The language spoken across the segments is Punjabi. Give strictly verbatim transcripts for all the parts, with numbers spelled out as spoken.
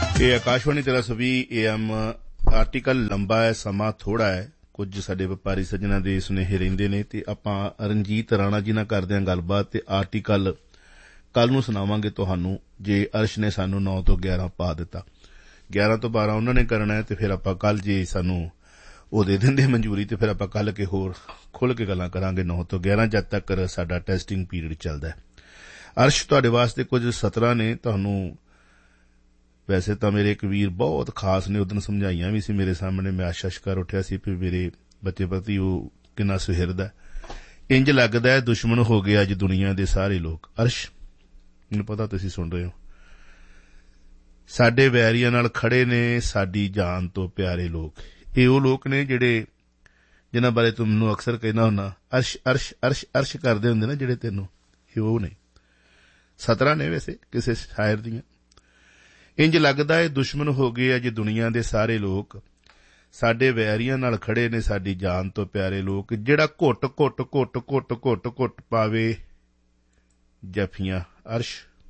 ਇਹ ਆਕਾਸ਼ਵਾਣੀ ਤੇਰਾਂ ਸੌ ਵੀਹ ਏ ਐਮ ਆਰਟੀਕਲ ਲੰਬਾ ਹੈ, ਸਮਾਂ ਥੋੜਾ ਹੈ। ਕੁਝ ਸਾਡੇ ਵਪਾਰੀ ਸੱਜਣਾਂ ਦੇ ਸੁਨੇਹੇ ਰਹਿੰਦੇ ਨੇ ਤੇ ਆਪਾਂ ਰਣਜੀਤ ਰਾਣਾ ਜੀ ਨਾਲ ਕਰਦੇ ਹਾਂ ਗੱਲਬਾਤ ਤੇ ਆਰਟੀਕਲ ਕੱਲ ਨੂੰ ਸੁਣਾਵਾਂਗੇ ਤੁਹਾਨੂੰ। ਜੇ ਅਰਸ਼ ਨੇ ਸਾਨੂੰ ਨੌ ਤੋਂ ਗਿਆਰਾਂ ਪਾ ਦਿੱਤਾ, ਗਿਆਰਾਂ ਤੋਂ ਬਾਰਾਂ ਉਹਨਾਂ ਨੇ ਕਰਨਾ ਹੈ ਤੇ ਫਿਰ ਆਪਾਂ ਕੱਲ ਜੇ ਸਾਨੂੰ ਉਹ ਦੇ ਦਿੰਦੇ ਮਨਜ਼ੂਰੀ ਤੇ ਫਿਰ ਆਪਾਂ ਕੱਲ ਕੇ ਹੋਰ ਖੁੱਲ੍ਹ ਕੇ ਗੱਲਾਂ ਕਰਾਂਗੇ ਨੌ ਤੋਂ ਗਿਆਰਾਂ, ਜਦ ਤੱਕ ਸਾਡਾ ਟੈਸਟਿੰਗ ਪੀਰੀਅਡ ਚੱਲਦਾ ਹੈ। ਅਰਸ਼ ਤੁਹਾਡੇ ਵਾਸਤੇ ਕੁਝ ਸਤਰਾਂ ਨੇ ਤੁਹਾਨੂੰ। ਵੈਸੇ ਤਾਂ ਮੇਰੇ ਇੱਕ ਵੀਰ ਬਹੁਤ ਖਾਸ ਨੇ, ਉਦੋਂ ਸਮਝਾਈਆਂ ਵੀ ਸੀ ਮੇਰੇ ਸਾਹਮਣੇ, ਮੈਂ ਆਸ਼ਸ਼ ਕਰ ਉੱਠਿਆ ਸੀ ਵੀ ਮੇਰੇ ਬੱਚੇ ਪ੍ਰਤੀ ਉਹ ਕਿੰਨਾ ਸੁਹਿਰਦ ਹੈ। ਇੰਜ ਲੱਗਦਾ ਹੈ ਦੁਸ਼ਮਣ ਹੋ ਗਏ ਅੱਜ ਦੁਨੀਆ ਦੇ ਸਾਰੇ ਲੋਕ। ਅਰਸ਼, ਮੈਨੂੰ ਪਤਾ ਤੁਸੀਂ ਸੁਣ ਰਹੇ ਹੋ। ਸਾਡੇ ਵੈਰੀਆਂ ਨਾਲ ਖੜੇ ਨੇ ਸਾਡੀ ਜਾਨ ਤੋਂ ਪਿਆਰੇ ਲੋਕ। ਇਹ ਉਹ ਲੋਕ ਨੇ ਜਿਹੜੇ ਜਿਨ੍ਹਾਂ ਬਾਰੇ ਤੂੰ ਮੈਨੂੰ ਅਕਸਰ ਕਹਿਣਾ ਹੁੰਦਾ ਅਰਸ਼ ਅਰਸ਼ ਅਰਸ਼ ਅਰਸ਼ ਕਰਦੇ ਹੁੰਦੇ ਨਾ ਜਿਹੜੇ ਤੈਨੂੰ, ਇਹ ਉਹ ਨੇ। ਸਤਰਾਂ ਨੇ ਵੈਸੇ ਕਿਸੇ ਸ਼ਾਇਰ ਦੀਆਂ। ਇੰਜ ਲੱਗਦਾ ਹੈ ਦੁਸ਼ਮਣ ਹੋ ਗਏ ਅੱਜ ਦੁਨੀਆ ਦੇ ਸਾਰੇ ਲੋਕ, ਸਾਡੇ ਵੈਰੀਆਂ ਨਾਲ ਖੜੇ ਨੇ ਸਾਡੀ ਜਾਨ ਤੋਂ ਪਿਆਰੇ ਲੋਕ। ਜਿਹੜਾ ਘੁੱਟ ਘੁੱਟ ਘੁੱਟ ਘੁੱਟ ਘੁੱਟ ਘੁੱਟ ਪਾਵੇ ਜਫੀਆਂ। ਅਰਸ਼,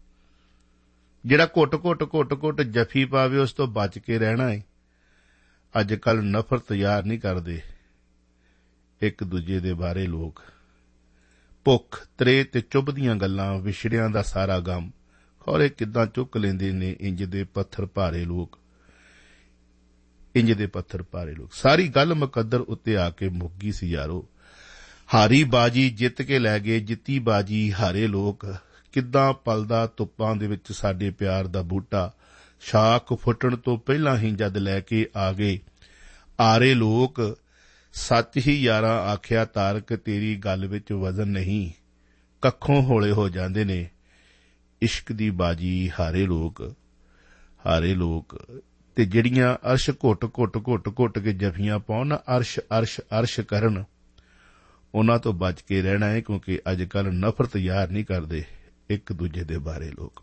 ਜਿਹੜਾ ਘੁੱਟ ਘੁੱਟ ਘੁੱਟ ਘੁੱਟ ਜਫੀ ਪਾਵੇ ਉਸ ਤੋਂ ਬਚ ਕੇ ਰਹਿਣਾ ਹੈ। ਅੱਜ ਕੱਲ ਨਫ਼ਰਤ ਯਾਰ ਨਹੀਂ ਕਰਦੇ ਇੱਕ ਦੂਜੇ ਦੇ ਬਾਰੇ ਲੋਕ। ਭੁੱਖ ਤਰੇ ਤੇ ਚੁੱਭਦੀਆਂ ਗੱਲਾਂ, ਵਿਛੜਿਆਂ ਦਾ ਸਾਰਾ ਗਮ ਖੌਰੇ ਕਿੱਦਾਂ ਚੁੱਕ ਲੈਂਦੇ ਨੇ ਇੰਜ ਦੇ ਪੱਥਰ ਭਾਰੇ ਲੋਕ, ਇੰਜ ਦੇ ਪੱਥਰ ਭਾਰੇ ਲੋਕ। ਸਾਰੀ ਗੱਲ ਮੁਕੱਦਰ ਉੱਤੇ ਆ ਕੇ ਮੁੱਕ ਗਈ ਸੀ ਯਾਰੋ। ਹਾਰੀ ਬਾਜੀ ਜਿੱਤ ਕੇ ਲੈ ਗਏ, ਜਿੱਤੀ ਬਾਜੀ ਹਾਰੇ ਲੋਕ। ਕਿੱਦਾਂ ਪਲਦਾ ਧੁੱਪਾਂ ਦੇ ਵਿੱਚ ਸਾਡੇ ਪਿਆਰ ਦਾ ਬੂਟਾ, ਸ਼ਾਖ ਫੁੱਟਣ ਤੋਂ ਪਹਿਲਾਂ ਹੀ ਜਦ ਲੈ ਕੇ ਆ ਗਏ ਆਰੇ ਲੋਕ। ਸੱਚ ਹੀ ਯਾਰਾਂ ਆਖਿਆ ਤਾਰਕ, ਤੇਰੀ ਗੱਲ ਵਿੱਚ ਵਜ਼ਨ ਨਹੀਂ, ਕੱਖੋਂ ਹੌਲੇ ਹੋ ਜਾਂਦੇ ਨੇ ਇਸ਼ਕ ਦੀ ਬਾਜੀ ਹਾਰੇ ਲੋਕ, ਹਾਰੇ ਲੋਕ। ਤੇ ਜਿਹੜੀਆਂ ਅਰਸ਼ ਘੁੱਟ ਘੁੱਟ ਘੁੱਟ ਘੁੱਟ ਕੇ ਜਫੀਆਂ ਪਾਉਣ, ਅਰਸ਼ ਅਰਸ਼ ਅਰਸ਼ ਕਰਨ, ਉਹਨਾਂ ਤੋਂ ਬਚ ਕੇ ਰਹਿਣਾ ਹੈ ਕਿਉਂਕਿ ਅੱਜ ਕੱਲ ਨਫ਼ਰਤ ਯਾਰ ਨਹੀਂ ਕਰਦੇ ਇੱਕ ਦੂਜੇ ਦੇ ਬਾਰੇ ਲੋਕ।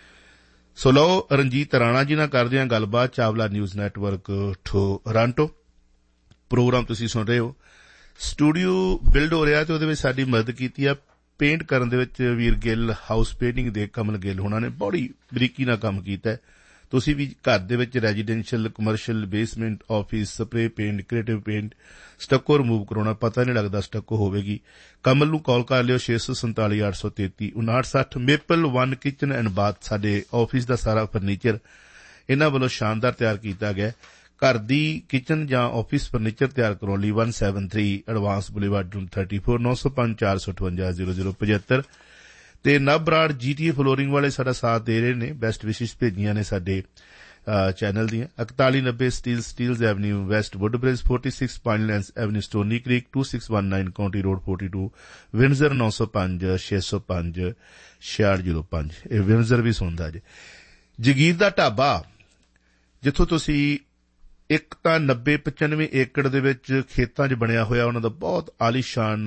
ਸੋ ਲਓ ਰਣਜੀਤ ਰਾਣਾ ਜੀ ਨਾਲ ਕਰਦੇ ਹਾਂ ਗੱਲਬਾਤ। Chawla news network Toronto programme ਤੁਸੀਂ ਸੁਣ ਰਹੇ ਹੋ। ਸਟੂਡੀਓ ਬਿਲਡ ਹੋ ਰਿਹਾ ਤੇ ਉਹਦੇ ਵਿੱਚ ਸਾਡੀ ਮਦਦ ਕੀਤੀ ਆ ਪੇਂਟ ਕਰਨ ਦੇ ਵਿੱਚ ਵੀਰ ਗਿੱਲ, ਹਾਊਸ ਪੇਂਟਿੰਗ ਦੇ ਕਮਲ ਗਿੱਲ ਹੋਣਾ ਨੇ ਬੜੀ ਬਰੀਕੀ ਨਾਲ ਕੰਮ ਕੀਤਾ। ਤੁਸੀਂ ਵੀ ਘਰ ਦੇ ਵਿੱਚ residential, commercial, basement, office, spray paint, creative paint, ਸਟੱਕੋ remove ਕਰਾਉਣਾ, ਪਤਾ ਨਹੀਂ ਲੱਗਦਾ ਸਟੱਕੋ ਹੋਵੇਗੀ। ਕਮਲ ਨੂੰ ਕਾਲ ਕਰ ਲਿਓ ਛੇ ਸੌ ਸੰਤਾਲੀ ਅੱਠ ਸੌ ਤੇਤੀ ਉਨਾਹਠ ਸੱਠ। Maple one kitchen and bath ਸਾਡੇ ਆਫਿਸ ਦਾ ਸਾਰਾ ਫਰਨੀਚਰ ਇਹਨਾਂ ਵੱਲੋਂ ਸ਼ਾਨਦਾਰ ਤਿਆਰ ਕੀਤਾ ਗਿਆ। ਘਰ ਦੀ ਕਿਚਨ ਜਾਂ ਆਫਿਸ ਫਰਨੀਚਰ ਤਿਆਰ ਕਰਾਉਣ ਲਈ ਇੱਕ ਸੱਤ ਤਿੰਨ ਐਡਵਾਂਸ ਬੁਲੇਵਾਰਡ ਜੂਨ ਚੌਂਤੀਸ ਨੌ ਸੌ ਪੰਜ ਚਾਰ ਸੌ ਅਠਵੰਜਾ ਜ਼ੀਰੋ ਜ਼ੀਰੋ ਪਝੱਤਰ। ਤੇ ਨਵ ਬਰਾੜ ਜੀਟੀਏ ਫਲੋਰਿੰਗ ਵਾਲੇ ਸਾਡਾ ਸਾਥ ਦੇ ਰਹੇ ਨੇ। ਬੈਸਟ ਵਿਸ਼ੇਸ਼ ਭੇਜੀਆਂ ਨੇ ਸਾਡੇ ਚੈਨਲ ਦੀਆਂ। ਇਕਤਾਲੀ ਨੱਬੇ ਸਟੀਲ ਸਟੀਲਜ਼ ਐਵਨਿਊ ਵੈਸਟ ਵੁੱਡਬ੍ਰਿਜ, ਛਿਆਲੀ ਪਾਈਨਲੈਂਡਸ ਐਵਨਿਊ ਸਟੋਨੀ ਕ੍ਰੀਕ, ਦੋ ਛੇ ਇੱਕ ਨੌ ਕਾਉਂਟੀ ਰੋਡ ਬयालीस ਵਿੰਜ਼ਰ ਨੌ ਸੌ ਪੰਜ ਛੇ ਸੌ ਪੰਜ ਛਿਆਹਠ ਜ਼ੀਰੋ ਪੰਜ। ਇਹ ਵਿੰਜ਼ਰ ਵੀ ਸੁਣਦਾ ਜੇ। ਜਗੀਰ ਦਾ ਢਾਬਾ, ਜਿੱਥੋਂ ਤੁਸੀਂ ਇੱਕ ਤਾਂ ਨੱਬੇ ਪਚਾਨਵੇਂ ਏਕੜ ਦੇ ਵਿੱਚ ਖੇਤਾਂ 'ਚ ਬਣਿਆ ਹੋਇਆ ਉਹਨਾਂ ਦਾ ਬਹੁਤ ਆਲੀਸ਼ਾਨ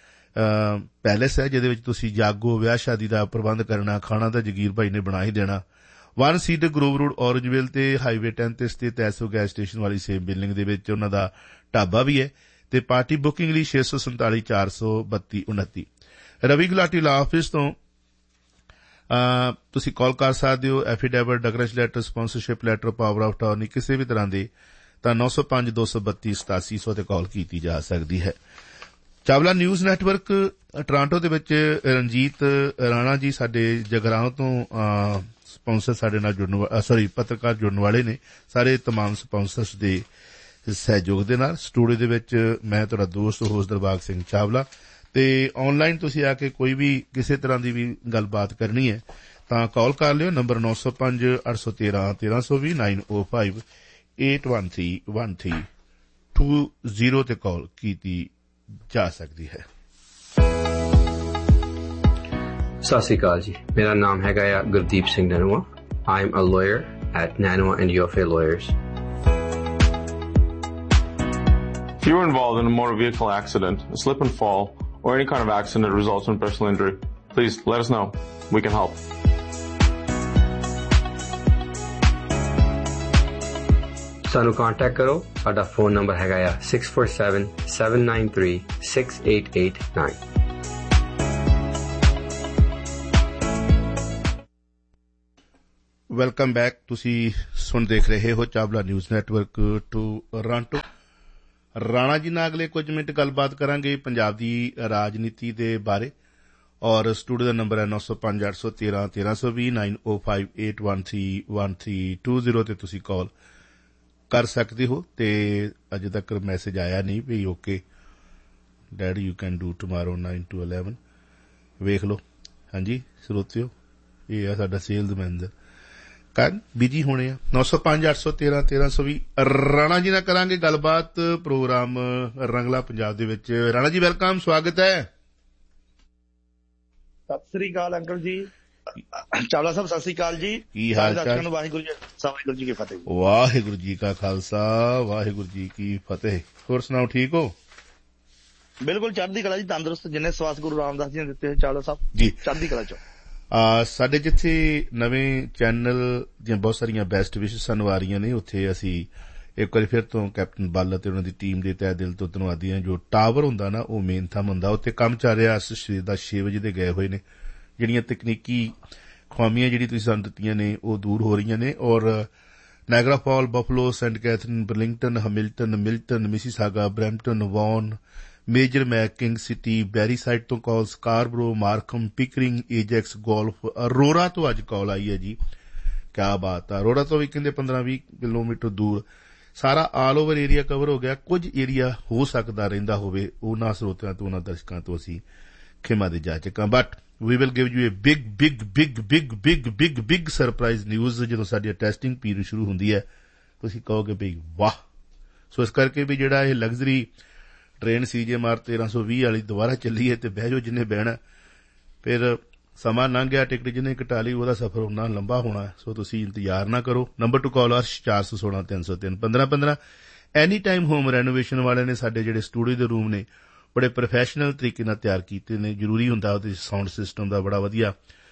ਪੈਲੇਸ ਹੈ ਜਿਹਦੇ ਵਿੱਚ ਤੁਸੀਂ ਜਾਗੋ, ਵਿਆਹ ਸ਼ਾਦੀ ਦਾ ਪ੍ਰਬੰਧ ਕਰਨਾ। ਖਾਣਾ ਤਾਂ ਜਗੀਰ ਭਾਈ ਨੇ ਬਣਾ ਹੀ ਦੇਣਾ। ਵਨ ਸੀਟ ਗਰੋਵ ਰੋਡ ਔਰੰਜਵਿਲ ਤੇ ਹਾਈਵੇ ਦਸ ਤੇ ਸਥਿਤ ਐਸੋ ਗੈਸ ਸਟੇਸ਼ਨ ਵਾਲੀ ਸੇਮ ਬਿਲਡਿੰਗ ਦੇ ਵਿੱਚ ਉਹਨਾਂ ਦਾ ਢਾਬਾ ਵੀ ਹੈ। ਤੇ ਪਾਰਟੀ ਬੁਕਿੰਗ ਲਈ ਛੇ ਸੌ ਸੰਤਾਲੀ ਚਾਰ ਸੌ ਬੱਤੀ ਉਨੱਤੀ। ਰਵੀ ਗੁਲਾਟੀ ਲਾ ਆਫਿਸ ਤੋਂ ਤੁਸੀਂ ਕਾਲ ਕਰ ਸਕਦੇ ਹੋ। Affidavit, ਡਗਰਸ਼ letter, sponsorship letter, power of attorney ਕਿਸੇ ਵੀ ਤਰ੍ਹਾਂ ਦੇ ਤਾਂ ਨੌ ਸੌ ਪੰਜ ਦੋ ਸੌ ਬੱਤੀ ਸਤਾਸੀ ਸੌ ਤੇ ਕਾਲ ਕੀਤੀ ਜਾ ਸਕਦੀ ਹੈ। ਚਾਵਲਾ ਨਿਊਜ਼ ਨੈਟਵਰਕ ਟੋਰਾਂਟੋ ਦੇ ਵਿੱਚ ਰਣਜੀਤ ਰਾਣਾ ਜੀ ਸਾਡੇ ਜਗਰਾਉਂ ਤੋਂ ਸਪਾਂਸਰ ਸਾਡੇ ਨਾਲ ਜੁੜਨ ਸੌਰੀ ਪੱਤਰਕਾਰ ਜੁੜਨ ਵਾਲੇ ਨੇ। ਸਾਰੇ ਤਮਾਮ ਸਪਾਂਸਰਸ ਦੇ ਸਹਿਯੋਗ ਦੇ ਨਾਲ ਸਟੂਡੀਓ ਦੇ ਵਿੱਚ ਮੈਂ ਤੁਹਾਡਾ ਦੋਸਤ ਹੋਸਟ ਦਿਲਬਾਗ ਸਿੰਘ ਚਾਵਲਾ। ਤੇ ਆਨਲਾਈਨ ਤੁਸੀਂ ਆ ਕੇ ਕੋਈ ਵੀ ਕਿਸੇ ਤਰ੍ਹਾਂ ਦੀ ਵੀ ਗੱਲਬਾਤ ਕਰਨੀ ਹੈ ਤਾਂ ਕਾਲ ਕਰ ਲਿਓ। ਨੰਬਰ ਨੌ ਸੌ ਪੰਜ ਅੱਠ ਸੌ ਤੇਰਾਂ ਤੇਰਾਂ ਸੌ ਵੀਹ ਨਾਈਨ ਓ five eight one three one three two zero ਤੇ ਕਾਲ ਕੀਤੀ ਜਾ ਸਕਦੀ ਹੈ। ਸਤਿ ਸ਼੍ਰੀ ਅਕਾਲ ਜੀ, ਮੇਰਾ ਨਾਮ ਹੈਗਾ ਆ Gurdeep Singh ਨੈਨੂਆ। I am a lawyer at Nanoa and Yofe Lawyers. If you were involved in a motor vehicle accident, a slip and fall, or any kind of accident that results in personal injury, please let us know. We can help. ਸਾਨੂੰ ਕੰਟੈਕਟ ਕਰੋ। ਸਾਡਾ ਫੋਨ ਨੰਬਰ ਹੈਗਾ ਆ six four seven, seven nine three, six eight eight nine. Welcome back. ਤੁਸੀਂ ਸੁਣ ਦੇਖ ਰਹੇ ਹੋ Chawla news network Toronto. Rana ji ਨਾਲ ਅਗਲੇ ਕੁਝ ਮਿੰਟ ਗੱਲਬਾਤ ਕਰਾਂਗੇ ਪੰਜਾਬ ਦੀ ਰਾਜਨੀਤੀ ਦੇ ਬਾਰੇ, ਔਰ ਸਟੂਡੀਓ ਦਾ ਨੰਬਰ ਹੈ ਨੌ ਸੌ ਪੰਜ ਅੱਠ ਸੌ ਤੇਰਾਂ ਤੇਰਾਂ ਸੌ ਵੀਹ ਨਾਈਨ ਓ five eight one three one three two zero ਤੇ ਤੁਸੀਂ ਕਾਲ ਕਰ ਸਕਦੇ ਹੋ। ਤੇ ਅਜੇ ਤੱਕ ਮੈਸੇਜ ਆਇਆ ਨਹੀਂ ਵੀ okay dad you can do tomorrow nine to eleven. ਵੇਖ ਲਓ। ਹਾਂਜੀ ਸਰੋਤਿਓ, ਇਹ ਆ ਸਾਡਾ ਸੇਲਜ਼ ਮੈਨੇਜਰ। ਕੱਲ ਬਿਜੀ ਹੋਣੇ ਆ। ਨੌ ਸੌ ਪੰਜ ਅੱਠ ਸੌ ਤੇਰਾਂ ਤੇਰਾਂ ਸੌ ਵੀਹ ਰਾਣਾ ਜੀ ਨਾਲ ਕਰਾਂਗੇ ਗੱਲਬਾਤ ਪ੍ਰੋਗਰਾਮ ਰੰਗਲਾ ਪੰਜਾਬ ਦੇ ਵਿੱਚ। ਰਾਣਾ ਜੀ ਵੈਲਕਮ, ਸਵਾਗਤ ਹੈ। ਸਤਿ ਸ੍ਰੀ ਅਕਾਲ ਅੰਕਲ ਜੀ। ਚਾਵਲਾ ਸਾਹਿਬ ਸਤਿ ਸ੍ਰੀ ਅਕਾਲ ਜੀ। ਕੀ ਹਾਲ ਚਾਲ? ਵਾਹਿਗੁਰੂ ਜੀ ਵਾਹਿਗੁਰੂ ਜੀ ਕੀ ਫਤਿਹ। ਵਾਹਿਗੁਰੂ ਜੀ ਕਾ ਖਾਲਸਾ ਵਾਹਿਗੁਰੂ ਜੀ ਕੀ ਫਤਿਹ। ਹੋਰ ਸੁਣਾਓ, ਠੀਕ ਹੋ? ਬਿਲਕੁਲ ਚੜ੍ਹਦੀ ਕਲਾ ਜੀ, ਤੰਦਰੁਸਤ, ਜਿੰਨੇ ਸਵਾਸ ਗੁਰੂ ਰਾਮਦਾਸ ਜੀ ਨੇ ਦਿੱਤੇ ਚਾਵਲਾ ਸਾਹਿਬ ਜੀ, ਚੜ੍ਹਦੀ ਕਲਾ ਚ। ਆ ਸਾਡੇ ਜਿੱਥੇ ਨਵੇਂ ਚੈਨਲ ਦੀਆਂ ਬਹੁਤ ਸਾਰੀਆਂ ਬੈਸਟ ਵਿਸ਼ੇਸ ਸਾਨੂੰ ਆ ਰਹੀਆਂ ਨੇ, ਉੱਥੇ ਅਸੀਂ ਇੱਕ ਵਾਰੀ ਫਿਰ ਤੋਂ ਕੈਪਟਨ ਬੱਲ ਅਤੇ ਉਹਨਾਂ ਦੀ ਟੀਮ ਦੇ ਤਹਿ ਦਿਲ ਤੋਂ ਧੰਨਵਾਦੀ ਹਾਂ। ਜੋ ਟਾਵਰ ਹੁੰਦਾ ਨਾ, ਉਹ ਮੇਨ ਥੰਮ ਹੁੰਦਾ, ਉੱਥੇ ਕੰਮ ਚੱਲ ਰਿਹਾ। ਸਵੇਰ ਦਾ ਛੇ ਵਜੇ ਦੇ ਗਏ ਹੋਏ ਨੇ। ਜਿਹੜੀਆਂ ਤਕਨੀਕੀ ਖੁਆਮੀਆਂ ਜਿਹੜੀ ਤੁਸੀਂ ਸਾਨੂੰ ਦਿੱਤੀਆਂ ਨੇ ਉਹ ਦੂਰ ਹੋ ਰਹੀਆਂ ਨੇ, ਔਰ Niagara fall, Buffalo, Saint Catherine, Burlington, Hamilton, Milton, Mississauga, Brampton, won, major ਮੈਕ, ਕਿੰਗ ਸਿਟੀ, ਬੈਰੀਸਾਈਡ ਤੋਂ ਕਾਲ, Scarborough, Markham, Pickering, ਏਜੈਕਸ, golf, Arora ਤੋਂ ਅੱਜ ਕਾਲ ਆਈ ਹੈ ਜੀ। ਕਿਆ ਬਾਤ ਆ। ਅਰੋਰਾ ਤੋਂ ਵੀ ਕਹਿੰਦੇ ਪੰਦਰਾਂ ਵੀਹ ਕਿਲੋਮੀਟਰ ਦੂਰ ਸਾਰਾ ਆਲ ਓਵਰ ਏਰੀਆ ਕਵਰ ਹੋ ਗਿਆ। ਕੁਝ ਏਰੀਆ ਹੋ ਸਕਦਾ ਰਹਿੰਦਾ ਹੋਵੇ, ਉਹਨਾਂ ਸਰੋਤਿਆਂ ਤੋਂ, ਉਹਨਾਂ ਦਰਸ਼ਕਾਂ ਤੋਂ ਅਸੀਂ ਖਿਮਾ ਦੇ ਜਾਚਕਾਂ। But we will give U A big big big big big big big surprise news. ਜਦੋਂ ਸਾਡੀ ਟੈਸਟਿੰਗ ਪੀਰੀਅਡ ਸ਼ੁਰੂ ਹੁੰਦੀ ਹੈ, ਤੁਸੀਂ ਕਹੋਗੇ ਬਈ ਵਾਹ। ਸੋ ਇਸ ਕਰਕੇ ਵੀ ਜਿਹੜਾ ਇਹ ਲਗਜ਼ਰੀ ਟ੍ਰੇਨ ਸੀ ਜੇ ਮਾਰ ਤੇਰਾਂ ਸੌ ਵੀਹ ਵਾਲੀ ਦੁਬਾਰਾ ਚੱਲੀ ਹੈ ਤੇ ਬਹਿ ਜਾਓ ਜਿੰਨੇ ਬਹਿਣਾ। ਫਿਰ ਸਮਾਂ ਲੰਘ ਗਿਆ, ਟਿਕਟ ਜਿਹਨੇ ਕਟਾ ਲਈ ਉਹਦਾ ਸਫ਼ਰ ਉਨਾ ਲੰਬਾ ਹੋਣਾ। ਸੋ ਤੁਸੀਂ ਇੰਤਜ਼ਾਰ ਨਾ ਕਰੋ। ਨੰਬਰ ਟੂ ਕਾਲ ਅਰਸ਼ ਚਾਰ ਸੌ ਸੋਲਾਂ ਤਿੰਨ ਸੌ ਤਿੰਨ ਪੰਦਰਾਂ ਪੰਦਰਾਂ। ਐਨੀ ਟਾਈਮ ਹੋਮ ਰੈਨੋਵੇਸ਼ਨ ਵਾਲਿਆਂ ਨੇ ਸਾਡੇ ਜਿਹੜੇ ਸਟੂਡੀਓ ਦੇ ਰੂਮ ਨੇ ਬੜੇ ਪ੍ਰੋਫੈਸ਼ਨਲ ਤਰੀਕੇ ਨਾਲ ਤਿਆਰ ਕੀਤੇ ਨੇ। ਜ਼ਰੂਰੀ ਹੁੰਦਾ ਉਹਦੇ ਸਾਊਂਡ ਸਿਸਟਮ ਦਾ ਬੜਾ ਵਧੀਆ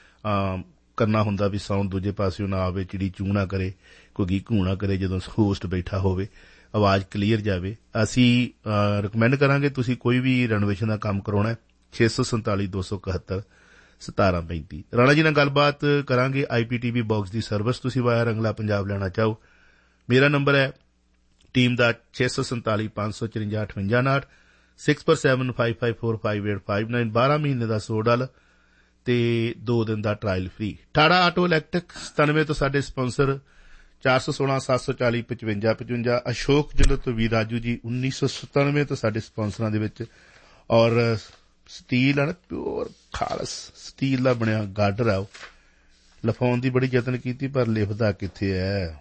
ਕਰਨਾ ਹੁੰਦਾ ਵੀ ਸਾਊਂਡ ਦੂਜੇ ਪਾਸਿਓਂ ਨਾ ਆਵੇ, ਚਿੜੀ ਚੂੰ ਨਾ ਕਰੇ, ਕੋਈ ਗੀ ਘੂ ਨਾ ਕਰੇ ਜਦੋਂ ਹੋਸਟ ਬੈਠਾ ਹੋਵੇ, ਆਵਾਜ਼ ਕਲੀਅਰ ਜਾਵੇ। ਅਸੀਂ ਰਿਕਮੈਂਡ ਕਰਾਂਗੇ ਤੁਸੀਂ ਕੋਈ ਵੀ ਰੈਨੋਵੇਸ਼ਨ ਦਾ ਕੰਮ ਕਰਾਉਣਾ, ਛੇ ਸੌ ਸੰਤਾਲੀ ਦੋ ਸੌ ਇਕਹੱਤਰ ਸਤਾਰਾਂ ਪੈਂਤੀ। ਰਾਣਾ ਜੀ ਨਾਲ ਗੱਲਬਾਤ ਕਰਾਂਗੇ। ਆਈ ਪੀ ਟੀ ਵੀ ਬਾਕਸ ਦੀ ਸਰਵਿਸ ਤੁਸੀਂ ਵਾਇਆ ਰੰਗਲਾ ਪੰਜਾਬ ਲੈਣਾ ਚਾਹੋ, ਮੇਰਾ ਨੰਬਰ ਹੈ ਟੀਮ ਦਾ ਛੇ ਸੌ ਸੰਤਾਲੀ ਪੰਜ ਸੌ ਚਰੰਜਾ ਅਠਵੰਜਾ ਉਨਾਹਠ six four seven five five four five eight five nine. ਬਾਰਾਂ ਮਹੀਨੇ ਦਾ ਸੌ ਡਾਲਰ ਤੇ ਦੋ ਦਿਨ ਦਾ trial free. Tata auto electric ਸਤਾਨਵੇਂ ਤੋਂ ਸਾਡੇ ਸਪਾਂਸਰ ਚਾਰ ਸੌ ਸੋਲਾਂ ਸੱਤ ਸੌ ਚਾਲੀ ਪਚਵੰਜਾ ਪਚਵੰਜਾ। ਅਸ਼ੋਕ ਜਲਦ ਤੋਂ ਵੀਰ ਰਾਜੂ ਜੀ ਉੱਨੀ ਸੌ ਸਤਾਨਵੇਂ ਤੋਂ ਸਾਡੇ ਸਪਾਂਸਰਾਂ ਦੇ ਵਿੱਚ। ਔਰ ਸਟੀਲ ਆ ਨਾ, ਪਿਓਰ ਖਾਲਸ ਸਟੀਲ ਦਾ ਬਣਿਆ ਗਾਡਰ ਆ, ਉਹ ਲਿਫਾਉਣ ਦੀ ਬੜੀ ਯਤਨ ਕੀਤੀ ਪਰ ਲਿਫਦਾ ਕਿੱਥੇ ਹੈ।